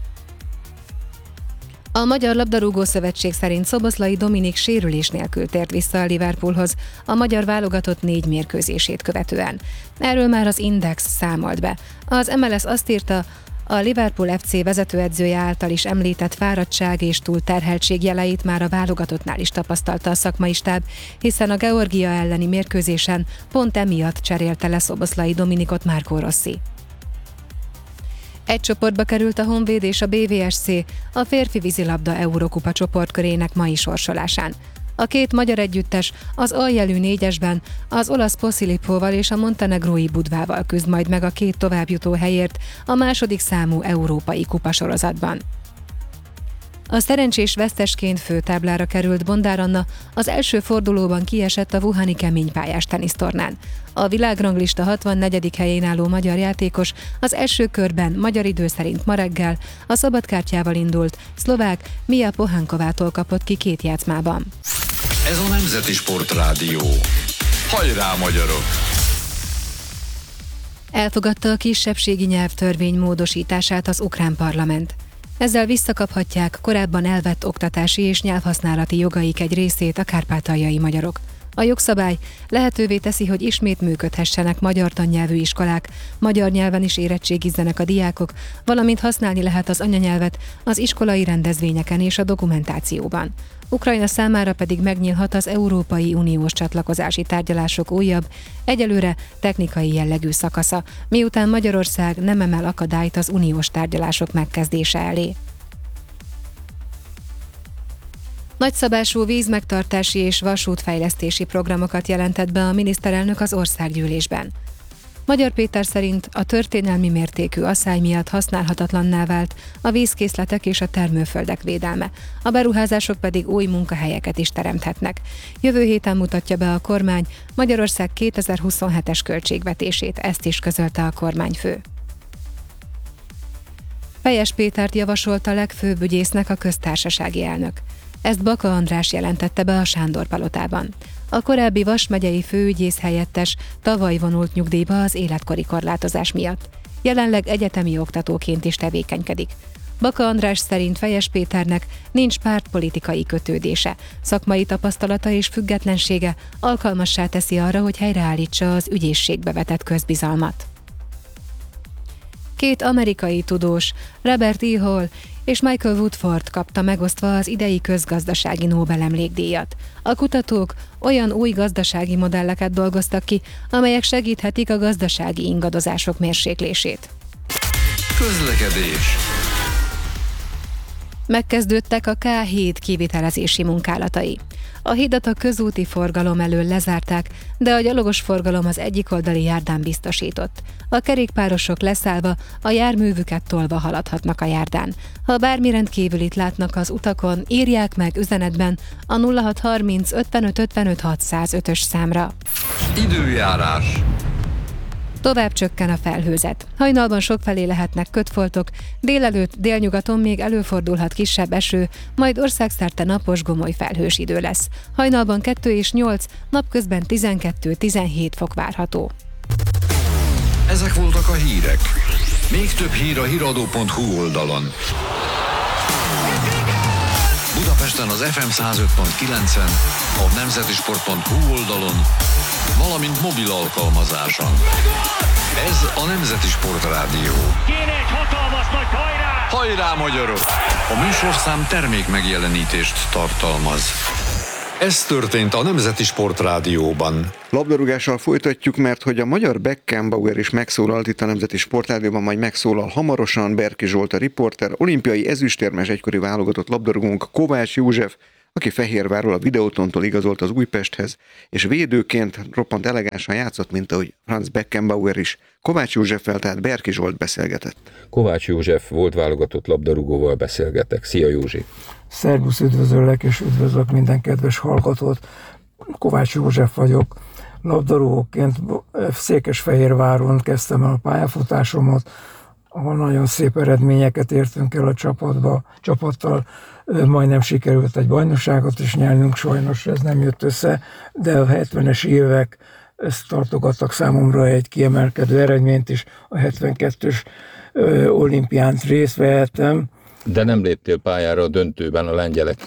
A Magyar Labdarúgó Szövetség szerint Szoboszlai Dominik sérülés nélkül tért vissza a Liverpoolhoz a magyar válogatott négy mérkőzését követően. Erről már az Index számolt be. Az em el es azt írta, a Liverpool ef cé vezetőedzője által is említett fáradtság és túlterheltség jeleit már a válogatottnál is tapasztalta a szakmai stáb, hiszen a Georgia elleni mérkőzésen pont emiatt cserélte le Szoboszlai Dominikot Marco Rossi. Egy csoportba került a Honvéd és a bé vé es cé a férfi vízilabda Eurókupa csoportkörének mai sorsolásán. A két magyar együttes az aljelű négyesben az olasz Posilipóval és a montenegrói Budvával küzd majd meg a két továbbjutó helyért a második számú európai kupasorozatban. A szerencsés vesztesként főtáblára került Bondár Anna az első fordulóban kiesett a wuhani keménypályás tenisztornán. A világranglista hatvannegyedik helyén álló magyar játékos az első körben magyar idő szerint ma reggel a szabadkártyával indult szlovák Mia Pohánkovától kapott ki két játszmában. Ez a Nemzeti Sportrádió. Hajrá, magyarok! Elfogadta a kisebbségi nyelvtörvény módosítását az ukrán parlament. Ezzel visszakaphatják korábban elvett oktatási és nyelvhasználati jogaik egy részét a kárpátaljai magyarok. A jogszabály lehetővé teszi, hogy ismét működhessenek magyar tannyelvű iskolák, magyar nyelven is érettségizzenek a diákok, valamint használni lehet az anyanyelvet az iskolai rendezvényeken és a dokumentációban. Ukrajna számára pedig megnyílhat az Európai Uniós csatlakozási tárgyalások újabb, egyelőre technikai jellegű szakasza, miután Magyarország nem emel akadályt az uniós tárgyalások megkezdése elé. Nagyszabású vízmegtartási és vasútfejlesztési programokat jelentett be a miniszterelnök az országgyűlésben. Magyar Péter szerint a történelmi mértékű asszály miatt használhatatlanná vált a vízkészletek és a termőföldek védelme, a beruházások pedig új munkahelyeket is teremthetnek. Jövő héten mutatja be a kormány Magyarország kétezer-huszonhetes költségvetését, ezt is közölte a kormányfő. Fejes Pétert javasolt a legfőbb ügyésznek a köztársasági elnök. Ezt Baka András jelentette be a Sándor-palotában. A korábbi Vas megyei főügyész helyettes tavaly vonult nyugdíjba az életkori korlátozás miatt. Jelenleg egyetemi oktatóként is tevékenykedik. Baka András szerint Fejes Péternek nincs pártpolitikai kötődése, szakmai tapasztalata és függetlensége alkalmassá teszi arra, hogy helyreállítsa az ügyészségbe vetett közbizalmat. Két amerikai tudós, Robert E. Hall és Michael Woodford kapta megosztva az idei közgazdasági Nobel-emlékdíjat. A kutatók olyan új gazdasági modelleket dolgoztak ki, amelyek segíthetik a gazdasági ingadozások mérséklését. Közlekedés. Megkezdődtek a ká híd kivitelezési munkálatai. A hidat a közúti forgalom elől lezárták, de a gyalogos forgalom az egyik oldali járdán biztosított. A kerékpárosok leszállva, a járművüket tolva haladhatnak a járdán. Ha bármi rendkívülit látnak az utakon, írják meg üzenetben a nulla hat harminc ötvenöt ötvenöt hatszázötös számra. Időjárás. Tovább csökken a felhőzet. Hajnalban sokfelé lehetnek kötfoltok, délelőtt délnyugaton még előfordulhat kisebb eső, majd országszerte napos gomoly felhős idő lesz. Hajnalban kettő és nyolc, napközben tizenkettő-tizenhét fok várható. Ezek voltak a hírek. Még több hír a híradó pont hu oldalon. Budapesten az ef em száz öt pont kilencen, a nemzetisport pont hu oldalon, valamint mobil alkalmazáson. Ez a Nemzeti Sportrádió. Kéne egy hatalmas nagy hajrá! Hajrá, magyarok! A műsorszám termék megjelenítést tartalmaz. Ez történt a Nemzeti Sportrádióban. Labdarúgással folytatjuk, mert hogy a magyar Beckenbauer is megszólalt itt a Nemzeti Sportrádióban, majd megszólal hamarosan. Berki Zsolt a riporter, olimpiai ezüstérmes egykori válogatott labdarúgónk Kovács József, aki Fehérvárról a Videótontól igazolt az Újpesthez, és védőként roppant elegánsan játszott, mint ahogy Franz Beckenbauer is. Kovács Józseffel, tehát Berki Zsolt beszélgetett. Kovács József volt válogatott labdarúgóval beszélgetek. Szia Józsi! Szervusz, üdvözöllek és üdvözlök minden kedves hallgatót. Kovács József vagyok. Labdarúgóként Székesfehérváron kezdtem el a pályafutásomat, ahol nagyon szép eredményeket értünk el a csapatba, csapattal. Majdnem sikerült egy bajnokságot is nyernünk, sajnos ez nem jött össze, de a hetvenes évek ezt tartogattak számomra egy kiemelkedő eredményt is. A hetvenkettős olimpián részt vehettem. De nem léptél pályára a döntőben a lengyelek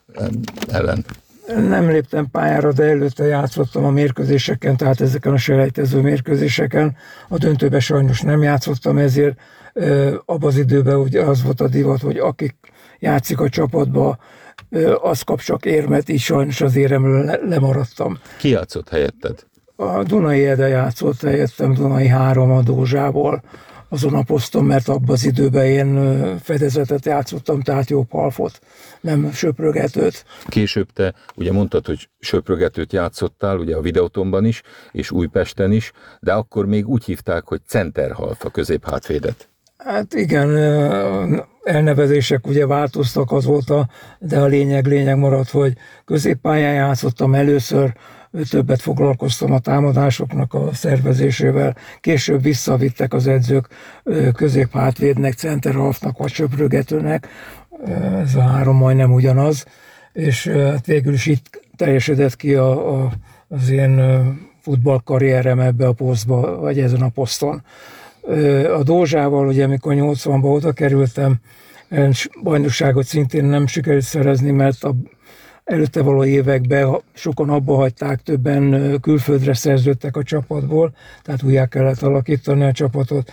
ellen. Nem léptem pályára, de előtte játszottam a mérkőzéseken, tehát ezeken a selejtező mérkőzéseken. A döntőben sajnos nem játszottam, ezért abban az időben ugye az volt a divat, hogy akik játszik a csapatba, az kap csak érmet, így sajnos az éremről lemaradtam. Ki játszott helyetted? A Dunai Ede játszott helyettem, Dunai három a Dózsából. Azon a poszton, mert abban az időben én fedezetet játszottam, tehát jobb halfot, nem söprögetőt. Később te ugye mondtad, hogy söprögetőt játszottál, ugye a Videótonban is, és Újpesten is, de akkor még úgy hívták, hogy centerhalf a középhátvédet. Hát igen, elnevezések ugye változtak azóta, de a lényeg lényeg maradt, hogy középpályán játszottam először, többet foglalkoztam a támadásoknak a szervezésével, később visszavittek az edzők középhátvédnek, centerhalfnak vagy söprögetőnek, ez a három majdnem ugyanaz, és hát végül is itt teljesedett ki a, a, az én futballkarrierem ebbe a posztba, vagy ezen a poszton. A Dózsával, ugye amikor nyolcvanban oda kerültem, bajnokságot szintén nem sikerült szerezni, mert a előtte való években sokan abba hagyták, többen külföldre szerződtek a csapatból, tehát újjá kellett alakítani a csapatot,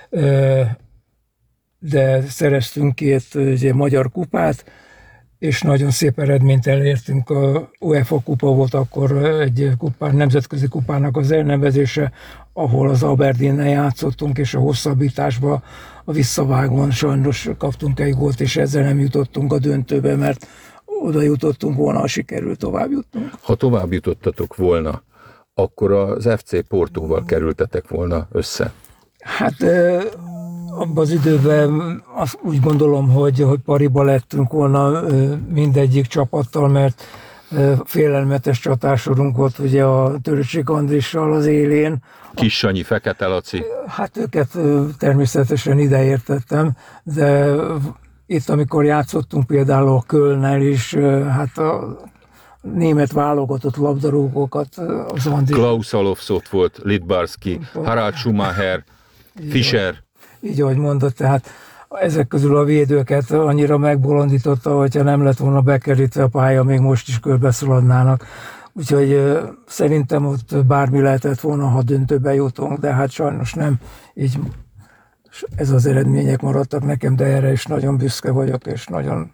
de szereztünk két ugye, magyar kupát, és nagyon szép eredményt elértünk. A UEFA kupa volt akkor egy kupán, nemzetközi kupának az elnevezése, ahol az Aberdeennel játszottunk, és a hosszabbításba a visszavágón sajnos kaptunk egy gólt, és ezzel nem jutottunk a döntőbe, mert oda jutottunk volna, ha sikerült tovább jutnunk. Ha tovább jutottatok volna, akkor az ef cé Portóval kerültetek volna össze? Hát abban az időben azt úgy gondolom, hogy, hogy pariba lettünk volna mindegyik csapattal, mert félelmetes csatásorunk volt ugye a Töröcsik Andrissal az élén. Kis Sanyi, Fekete Laci. Hát őket természetesen ide értettem, de itt, amikor játszottunk például a Kölnnel is, hát a német válogatott labdarúgókat, az Andris... Klaus Alofs ott volt, Lidbarski, Harald Schumacher, így Fischer. Így, ahogy mondott, tehát ezek közül a védőket annyira megbolondította, hogyha nem lett volna bekerítve a pálya, még most is körbeszaladnának. Úgyhogy szerintem ott bármi lehetett volna, ha döntőbe jutunk, de hát sajnos nem. Így ez az eredmények maradtak nekem, de erre is nagyon büszke vagyok, és nagyon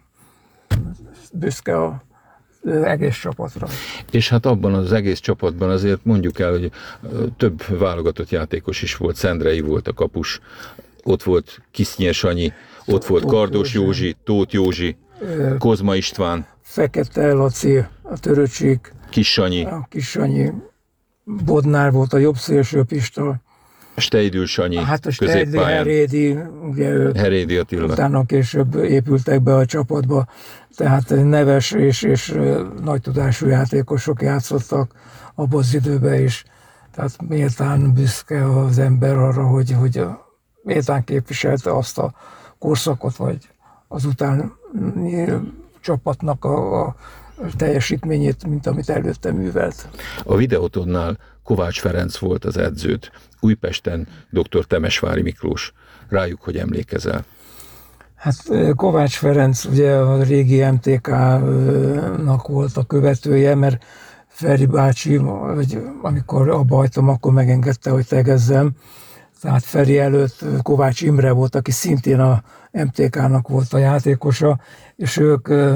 büszke az egész csapatra. És hát abban az egész csapatban azért mondjuk el, hogy több válogatott játékos is volt, Szendrei volt a kapus, ott volt Kisznyes Sanyi, ott volt Tóth Kardos Józsi, Józsi, Tóth Józsi, Kozma István, Fekete Laci, a Töröcsik, Kis Sanyi, a Kis Sanyi, Bodnár volt a jobb szélső Pista, Steidl Sanyi, hát a Steidl, Herédi, ugye Herédi Attila. Utána később épültek be a csapatba, tehát neves és, és nagy tudású játékosok játszottak abban az időben is. Tehát méltán büszke az ember arra, hogy, hogy méltán képviselte azt a korszakot, vagy azután csapatnak a, a teljesítményét, mint amit előtte művelt. A Videótonnál Kovács Ferenc volt az edződ, Újpesten dr. Temesvári Miklós. Rájuk hogy emlékezel? Hát Kovács Ferenc ugye a régi em té ká-nak volt a követője, mert Feri bácsi, vagy amikor abba hagytam, akkor megengedte, hogy tegezzem. Tehát Feri előtt Kovács Imre volt, aki szintén a em té ká-nak volt a játékosa, és ők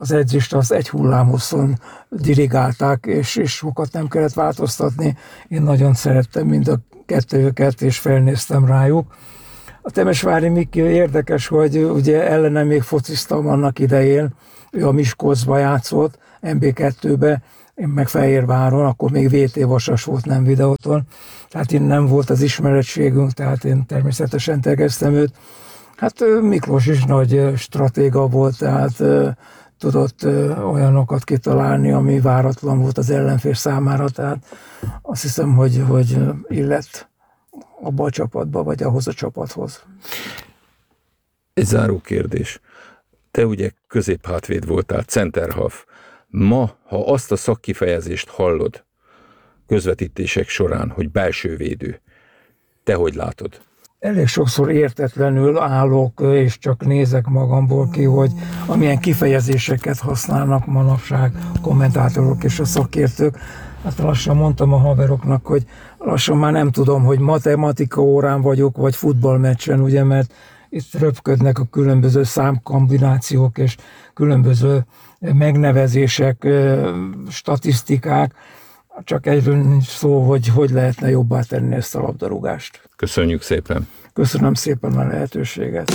az edzést az egy hullámhosszon dirigálták, és, és sokat nem kellett változtatni. Én nagyon szerettem mind a kettőjüket, és felnéztem rájuk. A Temesvári Miki érdekes, hogy ugye ellenem még fociztam annak idején, ő a Miskolcba játszott, em bé kettőbe, én meg Fehérváron, akkor még vé té Vasas volt, nem Videóton. Tehát én nem volt az ismerettségünk, tehát én természetesen tegeztem őt. Hát Miklós is nagy stratéga volt, tehát tudott olyanokat kitalálni, ami váratlan volt az ellenfél számára, tehát azt hiszem, hogy, hogy illett abba a csapatba, vagy ahhoz a csapathoz. Egy záró kérdés. Te ugye középhátvéd voltál, centerhalf. Ma, ha azt a szakkifejezést hallod közvetítések során, hogy belső védő, te hogy látod? Elég sokszor értetlenül állok, és csak nézek magamból ki, hogy amilyen kifejezéseket használnak manapság a kommentátorok és a szakértők. Hát lassan mondtam a haveroknak, hogy lassan már nem tudom, hogy matematika órán vagyok, vagy futballmeccsen, ugye, mert itt röpködnek a különböző számkombinációk és különböző megnevezések, statisztikák. Csak egyről nincs szó, hogy hogy lehetne jobbá tenni ezt a labdarúgást. Köszönjük szépen. Köszönöm szépen a lehetőséget.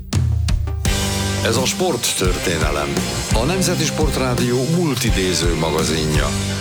Ez a Sporttörténelem, a Nemzeti Sportrádió multidéző magazinja.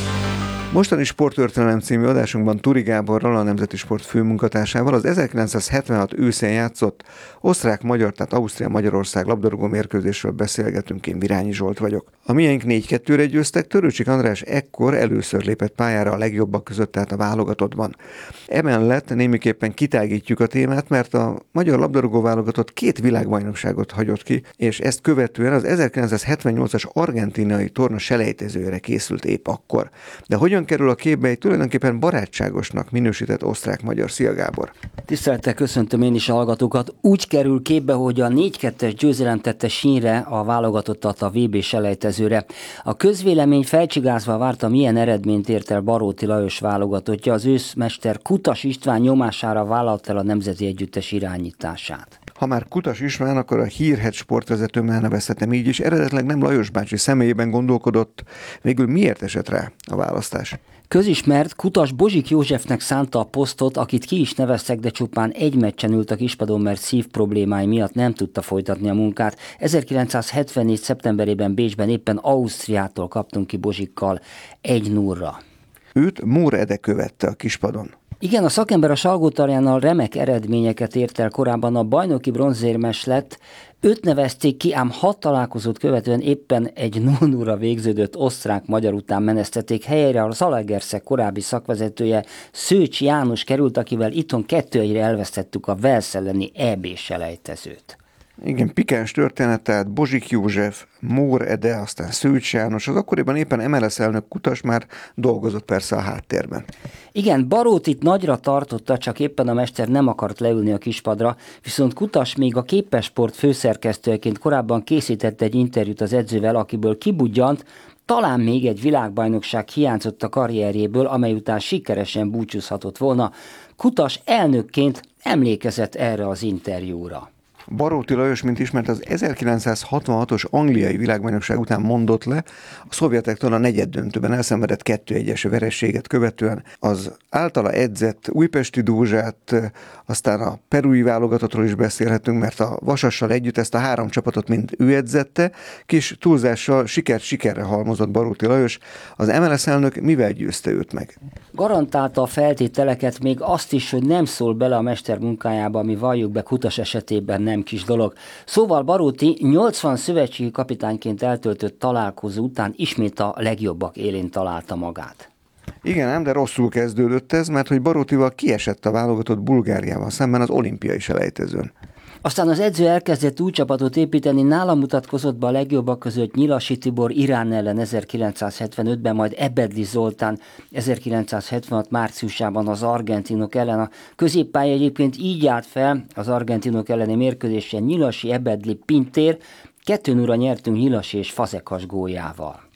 Mostani Sporttörténelem című adásunkban Turi Gáborral, a Nemzeti Sport főmunkatársával az ezerkilencszázhetvenhat őszén játszott osztrák-magyar, tehát Ausztria-Magyarország labdarúgó mérkőzésről beszélgetünk, én Virányi Zsolt vagyok. A miénk négy kettőre győztek, Törőcsik András ekkor először lépett pályára a legjobbak között, tehát a válogatottban. Emellett némiképpen kitágítjuk a témát, mert a magyar labdarúgó válogatott két világbajnokságot hagyott ki, és ezt követően az ezerkilencszázhetvennyolcas argentinai torna selejtezőjére készült épp akkor. De hogyan kerül a képbe egy tulajdonképpen barátságosnak minősített osztrák-magyar? Szia Gábor! Tisztelettel köszöntöm én is a hallgatókat. Úgy kerül képbe, hogy a négy kettes győzelem tette sínre a válogatottat a vé bé selejtezőre. A közvélemény felcsigázva várta, milyen eredményt ért el Baróti Lajos válogatottja. Az őszmester Kutas István nyomására vállalta el a nemzeti együttes irányítását. Ha már Kutas István, akkor a hírhedt sportvezető már nevezhetem így is, eredetileg nem Lajos bácsi személyében gondolkodott, végül miért esett rá a választás? Közismert, Kutas Bozsik Józsefnek szánta a posztot, akit ki is neveztek, de csupán egy meccsen ült a kispadon, mert szív problémái miatt nem tudta folytatni a munkát. ezerkilencszázhetvennégy. szeptemberében Bécsben éppen Ausztriától kaptunk ki Bozsikkal egy nullra. Őt Mór Ede követte a kispadon. Igen, a szakember a Salgótarjánnal remek eredményeket ért el, korábban a bajnoki bronzérmes lett, őt nevezték ki, ám hat találkozót követően éppen egy nulla nullra végződött osztrák-magyar után menesztették helyére. A Zalaegerszeg korábbi szakvezetője Szőcs János került, akivel itthon kettő egyre elvesztettük a Velsz elleni é bé selejtezőt. Igen, pikáns történet, tehát Bozsik József, Mór Ede, aztán Szőcs János, az akkoriban éppen em el es elnök Kutas már dolgozott persze a háttérben. Igen, Barótit nagyra tartotta, csak éppen a mester nem akart leülni a kispadra, viszont Kutas még a Képesport főszerkesztőjeként korábban készített egy interjút az edzővel, akiből kibudjant, talán még egy világbajnokság hiányzott a karrierjéből, amely után sikeresen búcsúzhatott volna. Kutas elnökként emlékezett erre az interjúra. Baróti Lajos, mint ismert, az ezerkilencszázhatvanhatos angliai világbajnokság után mondott le, a szovjetektől a negyeddöntőben elszenvedett kettő egyes vereséget követően az általa edzett újpesti Dózsát, aztán a perui válogatottról is beszélhetünk, mert a Vasassal együtt ezt a három csapatot mind ő edzette, kis túlzással sikert sikerre halmozott Baróti Lajos. Az em el es elnök mivel győzte őt meg? Garantálta a feltételeket, még azt is, hogy nem szól bele a mester munkájába, ami valljuk be Kutas esetében nem kis dolog. Szóval Baróti nyolcvan szövetségi kapitányként eltöltött találkozó után ismét a legjobbak élén találta magát. Igen ám, de rosszul kezdődött ez, mert hogy Barótival kiesett a válogatott Bulgáriával szemben az olimpiai selejtezőn. Aztán az edző elkezdett új csapatot építeni, nála mutatkozott be a legjobbak között Nyilasi Tibor Irán ellen ezerkilencszázhetvenötben, majd Ebedli Zoltán ezerkilencszázhetvenhat márciusában az argentinok ellen. A középpálya egyébként így állt fel az argentinok elleni mérkőzésen: Nyilasi, Ebedli, Pintér, kettő nullra nyertünk Nyilasi és Fazekas góljával.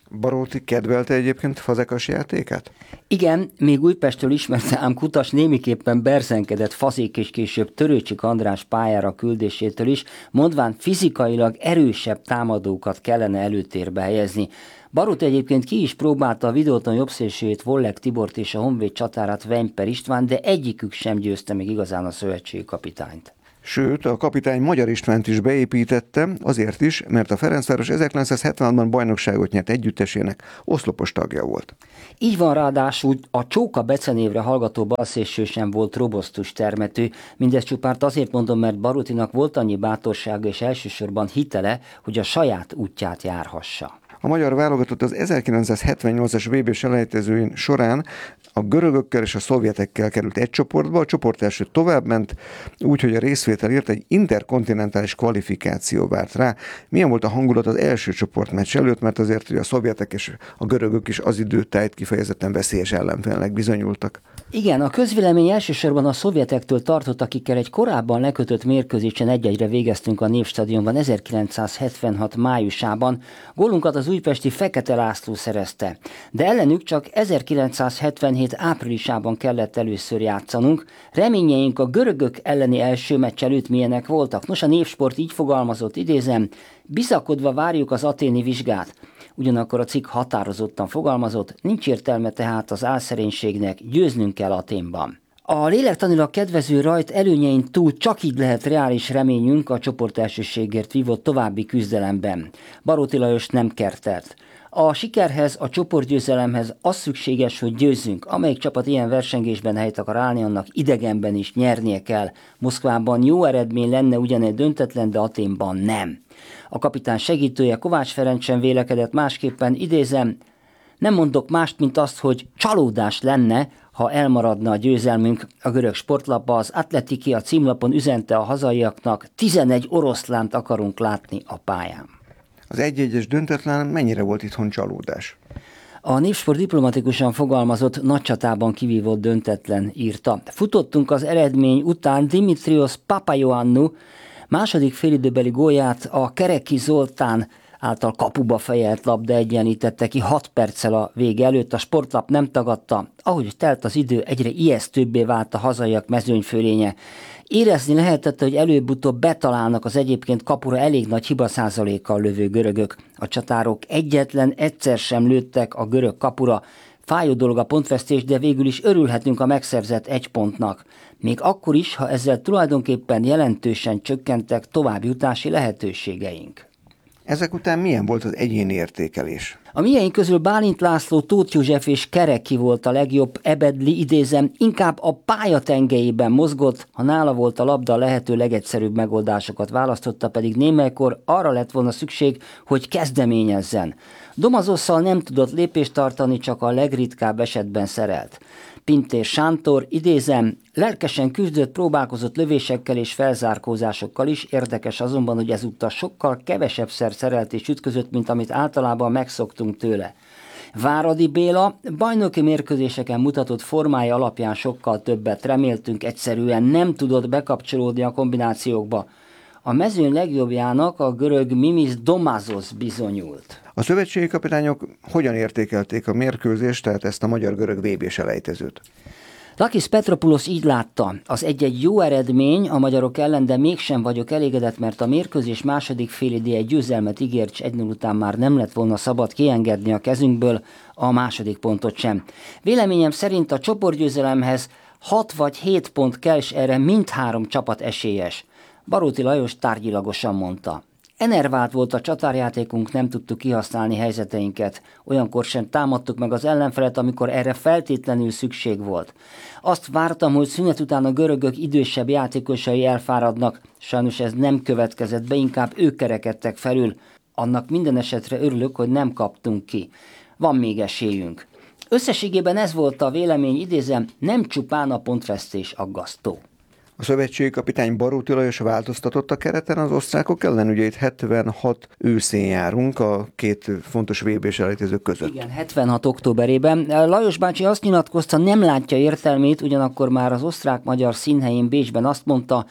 Baróti kedvelte egyébként Fazekas játékát? Igen, még Újpestről ismerte, ám Kutas némiképpen berzenkedett Fazék és később Törőcsik András pályára küldésétől is, mondván fizikailag erősebb támadókat kellene előtérbe helyezni. Baróti egyébként ki is próbálta a videóton jobbszélsőjét Vollek Tibort és a Honvéd csatárát Vejmper István, de egyikük sem győzte még igazán a szövetségi kapitányt. Sőt, a kapitány Magyar Istvánt is beépítette, azért is, mert a Ferencváros ezerkilencszázhetvenhatban bajnokságot nyert együttesének oszlopos tagja volt. Így van, ráadásul a Csóka becenévre hallgató balszélső sem volt robosztus termető. Mindezt csupán azért mondom, mert Barótinak volt annyi bátorsága és elsősorban hitele, hogy a saját útját járhassa. A magyar válogatott az ezerkilencszázhetvennyolcas vé bé selejtezőin során a görögökkel és a szovjetekkel került egy csoportba, a csoport első továbbment, úgyhogy a részvételért egy interkontinentális kvalifikáció várt rá. Milyen volt a hangulat az első csoportmeccs előtt, mert azért hogy a szovjetek és a görögök is az időtájt kifejezetten veszélyes ellenfélnek bizonyultak. Igen, a közvélemény elsősorban a szovjetektől tartott, akikkel egy korábban lekötött mérkőzésen egy-egyre végeztünk a Népstadionban ezerkilencszázhetvenhat májusában. Gólunkat az újpesti Fekete László szerezte, de ellenük csak ezerkilencszázhetvenhét áprilisában kellett először játszanunk. Reményeink a görögök elleni első meccs előtt milyenek voltak. Nos, a Népsport így fogalmazott, idézem, bizakodva várjuk az athéni vizsgát. Ugyanakkor a cikk határozottan fogalmazott, nincs értelme tehát az álszerénységnek, győznünk kell Athénban. A lélektanilag kedvező rajt előnyein túl csak így lehet reális reményünk a csoportelsőségért vívott további küzdelemben. Baróti Lajos nem kertelt. A sikerhez, a csoportgyőzelemhez az szükséges, hogy győzzünk. Amelyik csapat ilyen versengésben helyt akar állni, annak idegenben is nyernie kell. Moszkvában jó eredmény lenne ugyanegy döntetlen, de Athénban nem. A kapitány segítője Kovács Ferenc sem vélekedett másképpen, idézem, nem mondok mást, mint azt, hogy csalódás lenne, ha elmaradna a győzelmünk. A görög sportlapba az Atletiki a címlapon üzente a hazaiaknak, tizenegy oroszlánt akarunk látni a pályán. Az egy-egyes döntetlen mennyire volt itthon csalódás? A Népsport diplomatikusan fogalmazott, nagy csatában kivívott döntetlen írta. Futottunk az eredmény után Dimitrios Papaioannou második félidőbeli gólját a Kereki Zoltán által kapuba fejelt labda egyenlítette ki hat perccel a vége előtt. A sportlap nem tagadta, ahogy telt az idő, egyre ijesztőbbé vált a hazaiak mezőnyfölénye. Érezni lehetett, hogy előbb-utóbb betalálnak az egyébként kapura elég nagy hibaszázalékkal lövő görögök. A csatárok egyetlen egyszer sem lőttek a görög kapura. Fájó dolog a pontvesztés, de végül is örülhetünk a megszerzett egy pontnak. Még akkor is, ha ezzel tulajdonképpen jelentősen csökkentek továbbjutási lehetőségeink. Ezek után milyen volt az egyéni értékelés? A mieink közül Bálint László, Tóth József és Kereki volt a legjobb, Ebedli, idézem, inkább a pálya tengelyében mozgott, ha nála volt a labda, a lehető legegyszerűbb megoldásokat választotta, pedig némelykor arra lett volna szükség, hogy kezdeményezzen. Domazosszal nem tudott lépést tartani, csak a legritkább esetben szerelt. Pintér Sántor, idézem, lelkesen küzdött, próbálkozott lövésekkel és felzárkózásokkal is, érdekes azonban, hogy ezúttal sokkal kevesebbszer szerelt és ütközött, mint amit általában megszoktunk tőle. Váradi Béla, bajnoki mérkőzéseken mutatott formája alapján sokkal többet reméltünk, egyszerűen nem tudott bekapcsolódni a kombinációkba. A mezőny legjobbjának a görög Mimis Domazos bizonyult. A szövetségi kapitányok hogyan értékelték a mérkőzést, tehát ezt a magyar-görög vé bé selejtezőt? Lakis Petropoulos így látta, az egy-egy jó eredmény a magyarok ellen, de mégsem vagyok elégedett, mert a mérkőzés második félidője egy győzelmet ígért, és egy null után már nem lett volna szabad kiengedni a kezünkből a második pontot sem. Véleményem szerint a csoportgyőzelemhez hat vagy hét pont kell, és erre mindhárom csapat esélyes. Baróti Lajos tárgyilagosan mondta. Enervált volt a csatárjátékunk, nem tudtuk kihasználni helyzeteinket. Olyankor sem támadtuk meg az ellenfelet, amikor erre feltétlenül szükség volt. Azt vártam, hogy szünet után a görögök idősebb játékosai elfáradnak. Sajnos ez nem következett be, inkább ők kerekedtek felül. Annak minden esetre örülök, hogy nem kaptunk ki. Van még esélyünk. Összességében ez volt a vélemény, idézem, nem csupán a pontvesztés aggasztó. A szövetségi kapitány Baróti Lajos változtatott a kereten az osztrákok ellen, ugye itt hetvenhat őszén járunk a két fontos vé bé selejtezők között. Igen, hetvenhat októberében. Lajos bácsi azt nyilatkozta, nem látja értelmét, ugyanakkor már az osztrák-magyar színhelyén Bécsben azt mondta,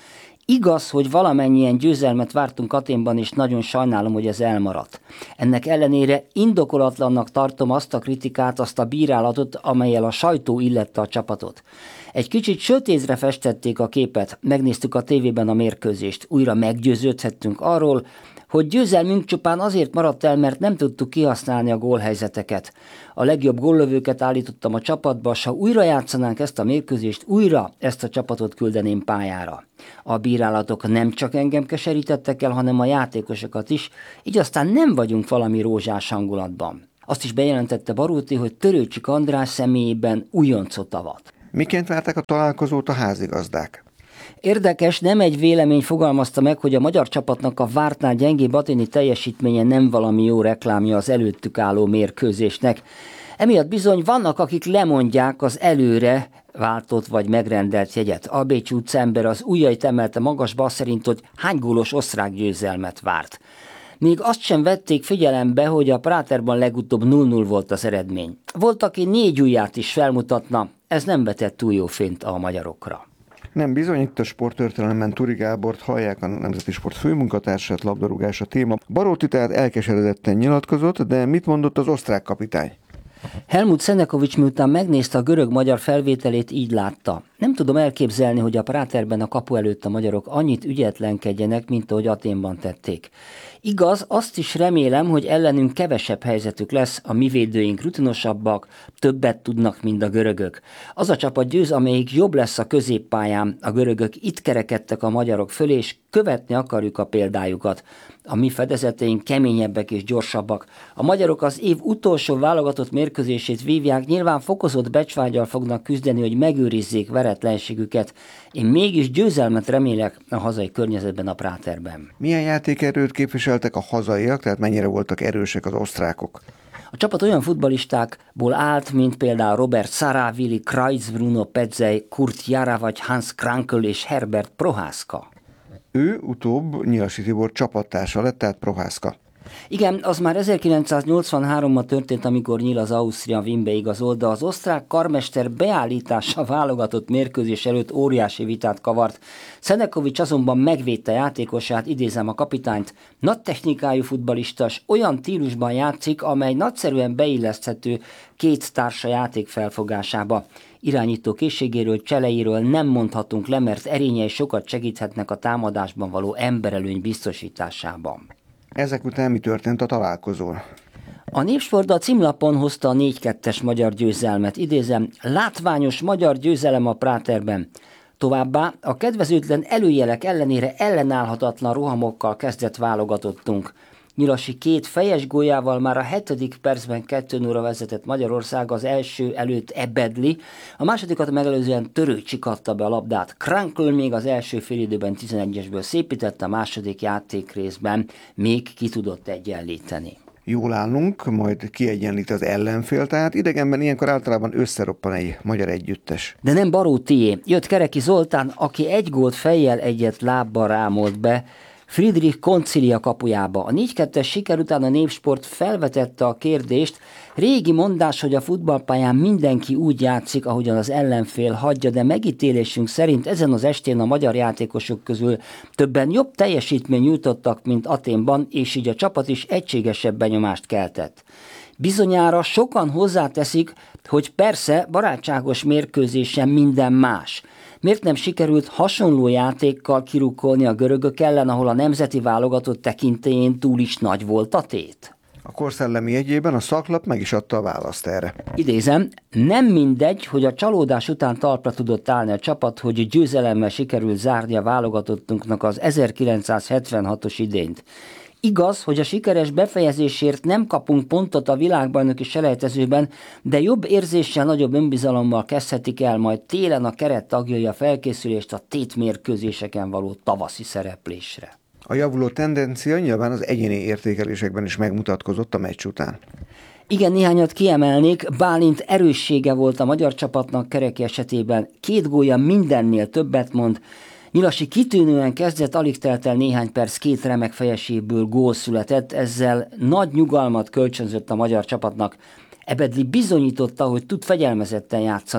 Igaz, hogy valamennyien győzelmet vártunk Athénban, és nagyon sajnálom, hogy ez elmaradt. Ennek ellenére indokolatlannak tartom azt a kritikát, azt a bírálatot, amellyel a sajtó illette a csapatot. Egy kicsit sötétre festették a képet, megnéztük a tévében a mérkőzést, újra meggyőződhettünk arról, hogy győzelmünk csupán azért maradt el, mert nem tudtuk kihasználni a gólhelyzeteket. A legjobb góllövőket állítottam a csapatba, s ha újra játszanánk ezt a mérkőzést, újra ezt a csapatot küldeném pályára. A bírálatok nem csak engem keserítettek el, hanem a játékosokat is, így aztán nem vagyunk valami rózsás hangulatban. Azt is bejelentette Baróti, hogy Törőcsik András személyében újoncot avat. Miként várták a találkozót a házigazdák? Érdekes, nem egy vélemény fogalmazta meg, hogy a magyar csapatnak a vártnál gyengébb athéni teljesítménye nem valami jó reklámja az előttük álló mérkőzésnek. Emiatt bizony vannak, akik lemondják az előre váltott vagy megrendelt jegyet. A bécsi utcaember az ujjait emelte magasba, azt szerint, hogy hány gólos osztrák győzelmet várt. Még azt sem vették figyelembe, hogy a Práterban legutóbb nulla nulla volt az eredmény. Volt, aki négy ujját is felmutatna, ez nem vetett túl jó fényt a magyarokra. Nem bizony, itt a sporttörténelemben Turi Gábort hallják, a Nemzeti Sport főmunkatársát, labdarúgás a téma. Baróti tehát elkeseredetten nyilatkozott, de mit mondott az osztrák kapitány? Helmut Szenekovics miután megnézte a görög-magyar felvételét, így látta. Nem tudom elképzelni, hogy a Práterben a kapu előtt a magyarok annyit ügyetlenkedjenek, mint ahogy Athénban tették. Igaz, azt is remélem, hogy ellenünk kevesebb helyzetük lesz, a mi védőink rutinosabbak, többet tudnak, mint a görögök. Az a csapat győz, amelyik jobb lesz a középpályán. A görögök itt kerekedtek a magyarok fölé, és követni akarjuk a példájukat. A mi fedezeteink keményebbek és gyorsabbak. A magyarok az év utolsó válogatott mérkőzését vívják, nyilván fokozott becsvággyal fognak küzdeni, hogy megőrizzék veretlenségüket. Én mégis győzelmet remélek a hazai környezetben, a Práterben. Milyen játékerőt képviseltek a hazaiak, tehát mennyire voltak erősek az osztrákok? A csapat olyan futballistákból állt, mint például Robert Sara, Willi Kreuz, Bruno Petzey, Kurt Jara vagy Hans Krankel és Herbert Prohászka. Ő utóbb Nyilasi Tibor csapattársa lett, tehát Prohászka. Igen, az már ezerkilencszáznyolcvanháromban történt, amikor Nyil az Ausztria Wienbe igazolt, de az osztrák karmester beállítása válogatott mérkőzés előtt óriási vitát kavart. Szenekovics azonban megvédte játékosát, idézem a kapitányt, nagy technikájú futballista, olyan stílusban játszik, amely nagyszerűen beilleszthető két társa játék felfogásába. Irányító készségéről, cseleiről nem mondhatunk le, mert erényei sokat segíthetnek a támadásban való emberelőny biztosításában. Ezek után mi történt a találkozón? A Népsport a címlapon hozta a négy kettes magyar győzelmet. Idézem, látványos magyar győzelem a Práterben. Továbbá a kedvezőtlen előjelek ellenére ellenállhatatlan rohamokkal kezdett válogatottunk. Nyilasi két fejes góljával már a hetedik percben kettő nullra vezetett Magyarország, az első előtt Ebedli, a másodikat megelőzően Törőcsik adta be a labdát. Krankel még az első félidőben tizenegyesből szépítette, a második játékrészben még ki tudott egyenlíteni. Jól állunk, majd kiegyenlít az ellenfél, tehát idegenben ilyenkor általában összeroppan egy magyar együttes. De nem Barótié, jött Kereki Zoltán, aki egy gólt fejjel, egyet lábbal rámolt be Friedrich Koncilia kapujába. A négy kettes siker után a Népsport felvetette a kérdést, régi mondás, hogy a futballpályán mindenki úgy játszik, ahogyan az ellenfél hagyja, de megítélésünk szerint ezen az estén a magyar játékosok közül többen jobb teljesítmény nyújtottak, mint Athénban, és így a csapat is egységesebb benyomást keltett. Bizonyára sokan hozzáteszik, hogy persze barátságos mérkőzésen minden más. Miért nem sikerült hasonló játékkal kirukkolni a görögök ellen, ahol a nemzeti válogatott tekintélyén túl is nagy volt a tét? A korszellemi jegyében a szaklap meg is adta a választ erre. Idézem, nem mindegy, hogy a csalódás után talpra tudott állni a csapat, hogy győzelemmel sikerült zárni a válogatottunknak az ezerkilencszázhetvenhatos idényt. Igaz, hogy a sikeres befejezésért nem kapunk pontot a világbajnoki selejtezőben, de jobb érzéssel, nagyobb önbizalommal kezdhetik el majd télen a keret tagjai a felkészülést a tétmérkőzéseken való tavaszi szereplésre. A javuló tendencia nyilván az egyéni értékelésekben is megmutatkozott a meccs után. Igen, néhányat kiemelnék. Bálint erőssége volt a magyar csapatnak Kereki esetében. Két gólja mindennél többet mond. Nyilasi kitűnően kezdett, alig telt el néhány perc, két remek fejeséből gól született, ezzel nagy nyugalmat kölcsönzött a magyar csapatnak. Ebedli bizonyította, hogy tud fegyelmezetten játszani.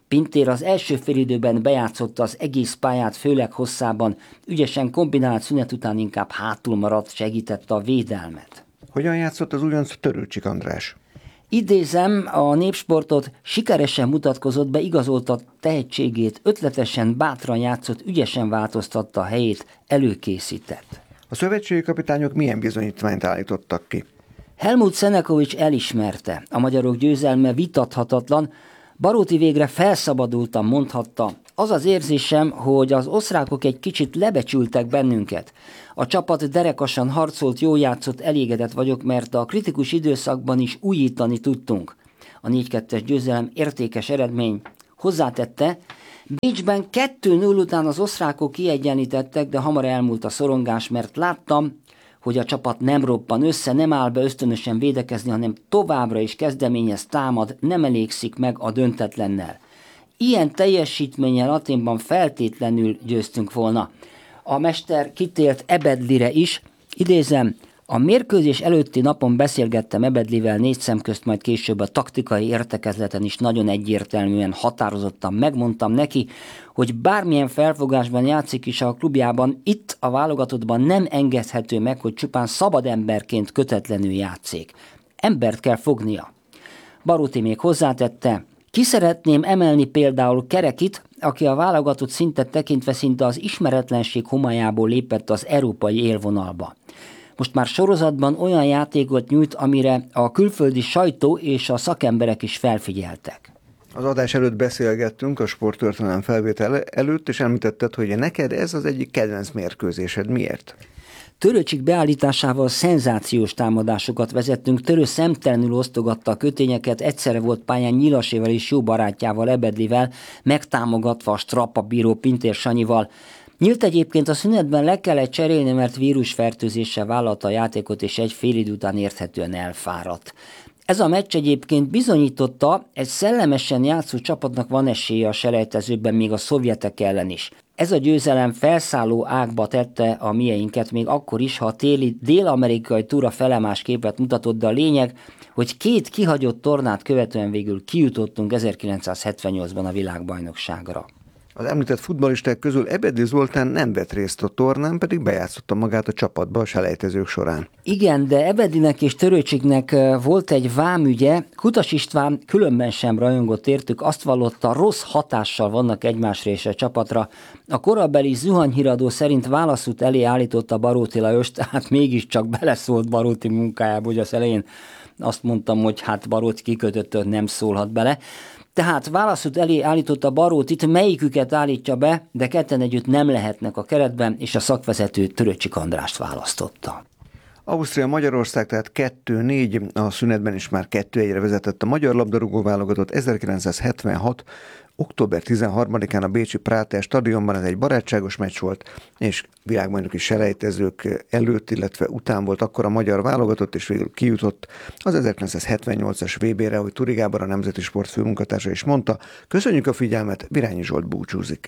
Pintér az első félidőben bejátszotta az egész pályát, főleg hosszában, ügyesen kombinált, szünet után inkább hátul maradt, segítette a védelmet. Hogyan játszott az újonc Törőcsik András? Idézem, a Népsportot sikeresen mutatkozott be, igazolta tehetségét, ötletesen, bátran játszott, ügyesen változtatta a helyét, előkészített. A szövetségi kapitányok milyen bizonyítványt állítottak ki? Helmut Szenekovics elismerte, a magyarok győzelme vitathatatlan, Baróti végre felszabadultan mondhatta. Az az érzésem, hogy az osztrákok egy kicsit lebecsültek bennünket. A csapat derekasan harcolt, jól játszott, elégedett vagyok, mert a kritikus időszakban is újítani tudtunk. A négy kettes győzelem értékes eredmény. Hozzátette, Bécsben kettő null után az osztrákok kiegyenlítettek, de hamar elmúlt a szorongás, mert láttam, hogy a csapat nem roppan össze, nem áll be ösztönösen védekezni, hanem továbbra is kezdeményez, támad, nem elégszik meg a döntetlennel. Ilyen teljesítménnyel Athénban feltétlenül győztünk volna. A mester kitélt Ebedlire is, idézem, a mérkőzés előtti napon beszélgettem Ebedlivel négy szem közt, majd később a taktikai értekezleten is nagyon egyértelműen, határozottan megmondtam neki, hogy bármilyen felfogásban játszik is a klubjában, itt a válogatottban nem engedhető meg, hogy csupán szabad emberként kötetlenül játszik. Embert kell fognia. Baróti még hozzátette, ki szeretném emelni például Kerekit, aki a válogatott szintet tekintve szinte az ismeretlenség homályából lépett az európai élvonalba. Most már sorozatban olyan játékot nyújt, amire a külföldi sajtó és a szakemberek is felfigyeltek. Az adás előtt beszélgettünk a sporttörténelem felvétel előtt, és említetted, hogy neked ez az egyik kedvenc mérkőzésed. Miért? Törőcsik beállításával szenzációs támadásokat vezettünk, Törő szemtelenül osztogatta a kötényeket, egyszerre volt pályán Nyilasével és jó barátjával, Ebedlivel, megtámogatva a strappa bíró Pintér Sanyival. Nyílt egyébként a szünetben le kellett cserélni, mert vírusfertőzéssel vállalta a játékot, és egy fél idő után érthetően elfáradt. Ez a meccs egyébként bizonyította, egy szellemesen játszó csapatnak van esélye a selejtezőben még a szovjetek ellen is. Ez a győzelem felszálló ágba tette a mieinket még akkor is, ha a téli dél-amerikai túra felemás képet mutatott, de a lényeg, hogy két kihagyott tornát követően végül kijutottunk ezerkilencszázhetvennyolcban a világbajnokságra. Az említett futballisták közül Ebedi Zoltán nem vett részt a tornán, pedig bejátszotta magát a csapatba a selejtezők során. Igen, de Ebedinek és Törőcsiknek volt egy vámügye, Kutas István különben sem rajongott értük, azt vallotta, rossz hatással vannak egymásra és a csapatra. A korabeli zuhanyhíradó szerint válaszút elé állította Baróti Lajos, tehát mégiscsak beleszólt Baróti munkájába, hogy az elején azt mondtam, hogy hát Baróti kikötöttől nem szólhat bele. Tehát válaszút elé állította Barótit, melyiküket állítja be, de ketten együtt nem lehetnek a keretben, és a szakvezető Törőcsik Andrást választotta. Ausztria Magyarország tehát kettő négy, a szünetben is már kettő egyre vezetett a magyar labdarúgó válogatott. ezerkilencszázhetvenhat. október tizenharmadikán a bécsi Prater stadionban, ez egy barátságos meccs volt, és világbajnoki selejtezők előtt, illetve után volt akkor a magyar válogatott, és végül kijutott az ezerkilencszázhetvennyolcas vé bére, hogy Turi Gábor, a Nemzeti Sport főmunkatársa is mondta. Köszönjük a figyelmet, Virányi Zsolt búcsúzik.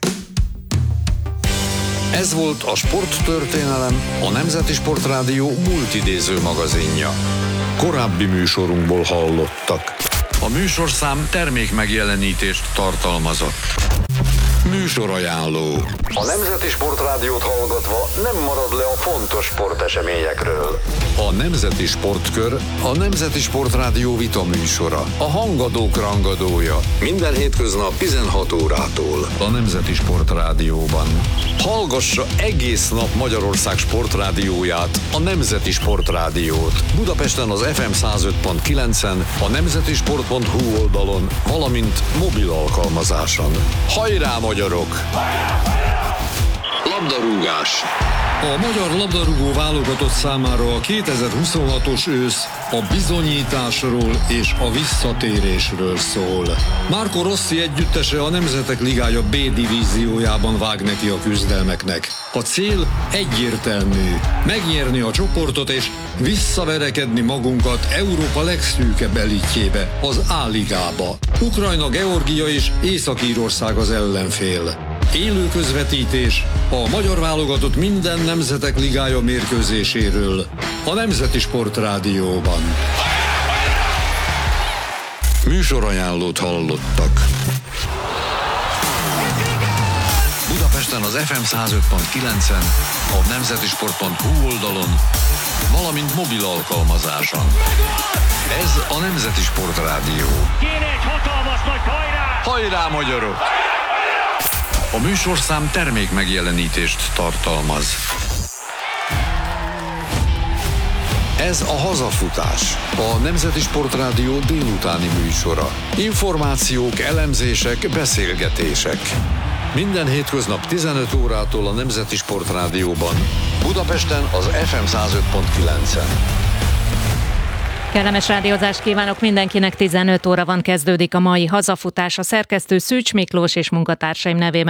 Ez volt a Sporttörténelem, a Nemzeti Sportrádió multidéző magazinja. Korábbi műsorunkból hallottak. A műsorszám termék megjelenítést tartalmazott. Műsorajánló. A Nemzeti Sportrádiót hallgatva nem marad le a fontos sporteseményekről. A Nemzeti Sportkör a Nemzeti Sportrádió vita műsora. A hangadók rangadója. Minden hétköznap tizenhat órától. A Nemzeti Sportrádióban. Hallgassa egész nap Magyarország sportrádióját, a Nemzeti Sportrádiót. Budapesten az ef em száz öt pont kilencen, a nemzetisport pont hu oldalon, valamint mobil alkalmazáson. Hajrá, magyarok! Labdarúgás. A magyar labdarúgó válogatott számára a kétezer-huszonhatos ősz a bizonyításról és a visszatérésről szól. Marco Rossi együttese a Nemzetek Ligája B divíziójában vág neki a küzdelmeknek. A cél egyértelmű, megnyerni a csoportot és visszaverekedni magunkat Európa legszűkebb elitjébe, az A-ligába. Ukrajna, Georgia és Észak-Írország az ellenfél. Élő közvetítés a magyar válogatott minden Nemzetek Ligája mérkőzéséről a Nemzeti Sportrádióban. Műsorajánlót hallottak. Budapesten az ef em száz öt pont kilencen, a nemzetisport pont hu oldalon, valamint mobil alkalmazáson. Ez a Nemzeti Sport Rádió. Kéne egy hatalmas nagy hajrá! Hajrá, magyarok! A műsorszám termék megjelenítést tartalmaz. Ez a Hazafutás, a Nemzeti Sport Rádió délutáni műsora. Információk, elemzések, beszélgetések. Minden hétköznap tizenöt órától a Nemzeti Sport Rádióban, Budapesten az ef em száz öt pont kilencen. Kellemes rádiózást kívánok mindenkinek, tizenöt óra van, kezdődik a mai Hazafutás. A szerkesztő Szűcs Miklós és munkatársaim nevében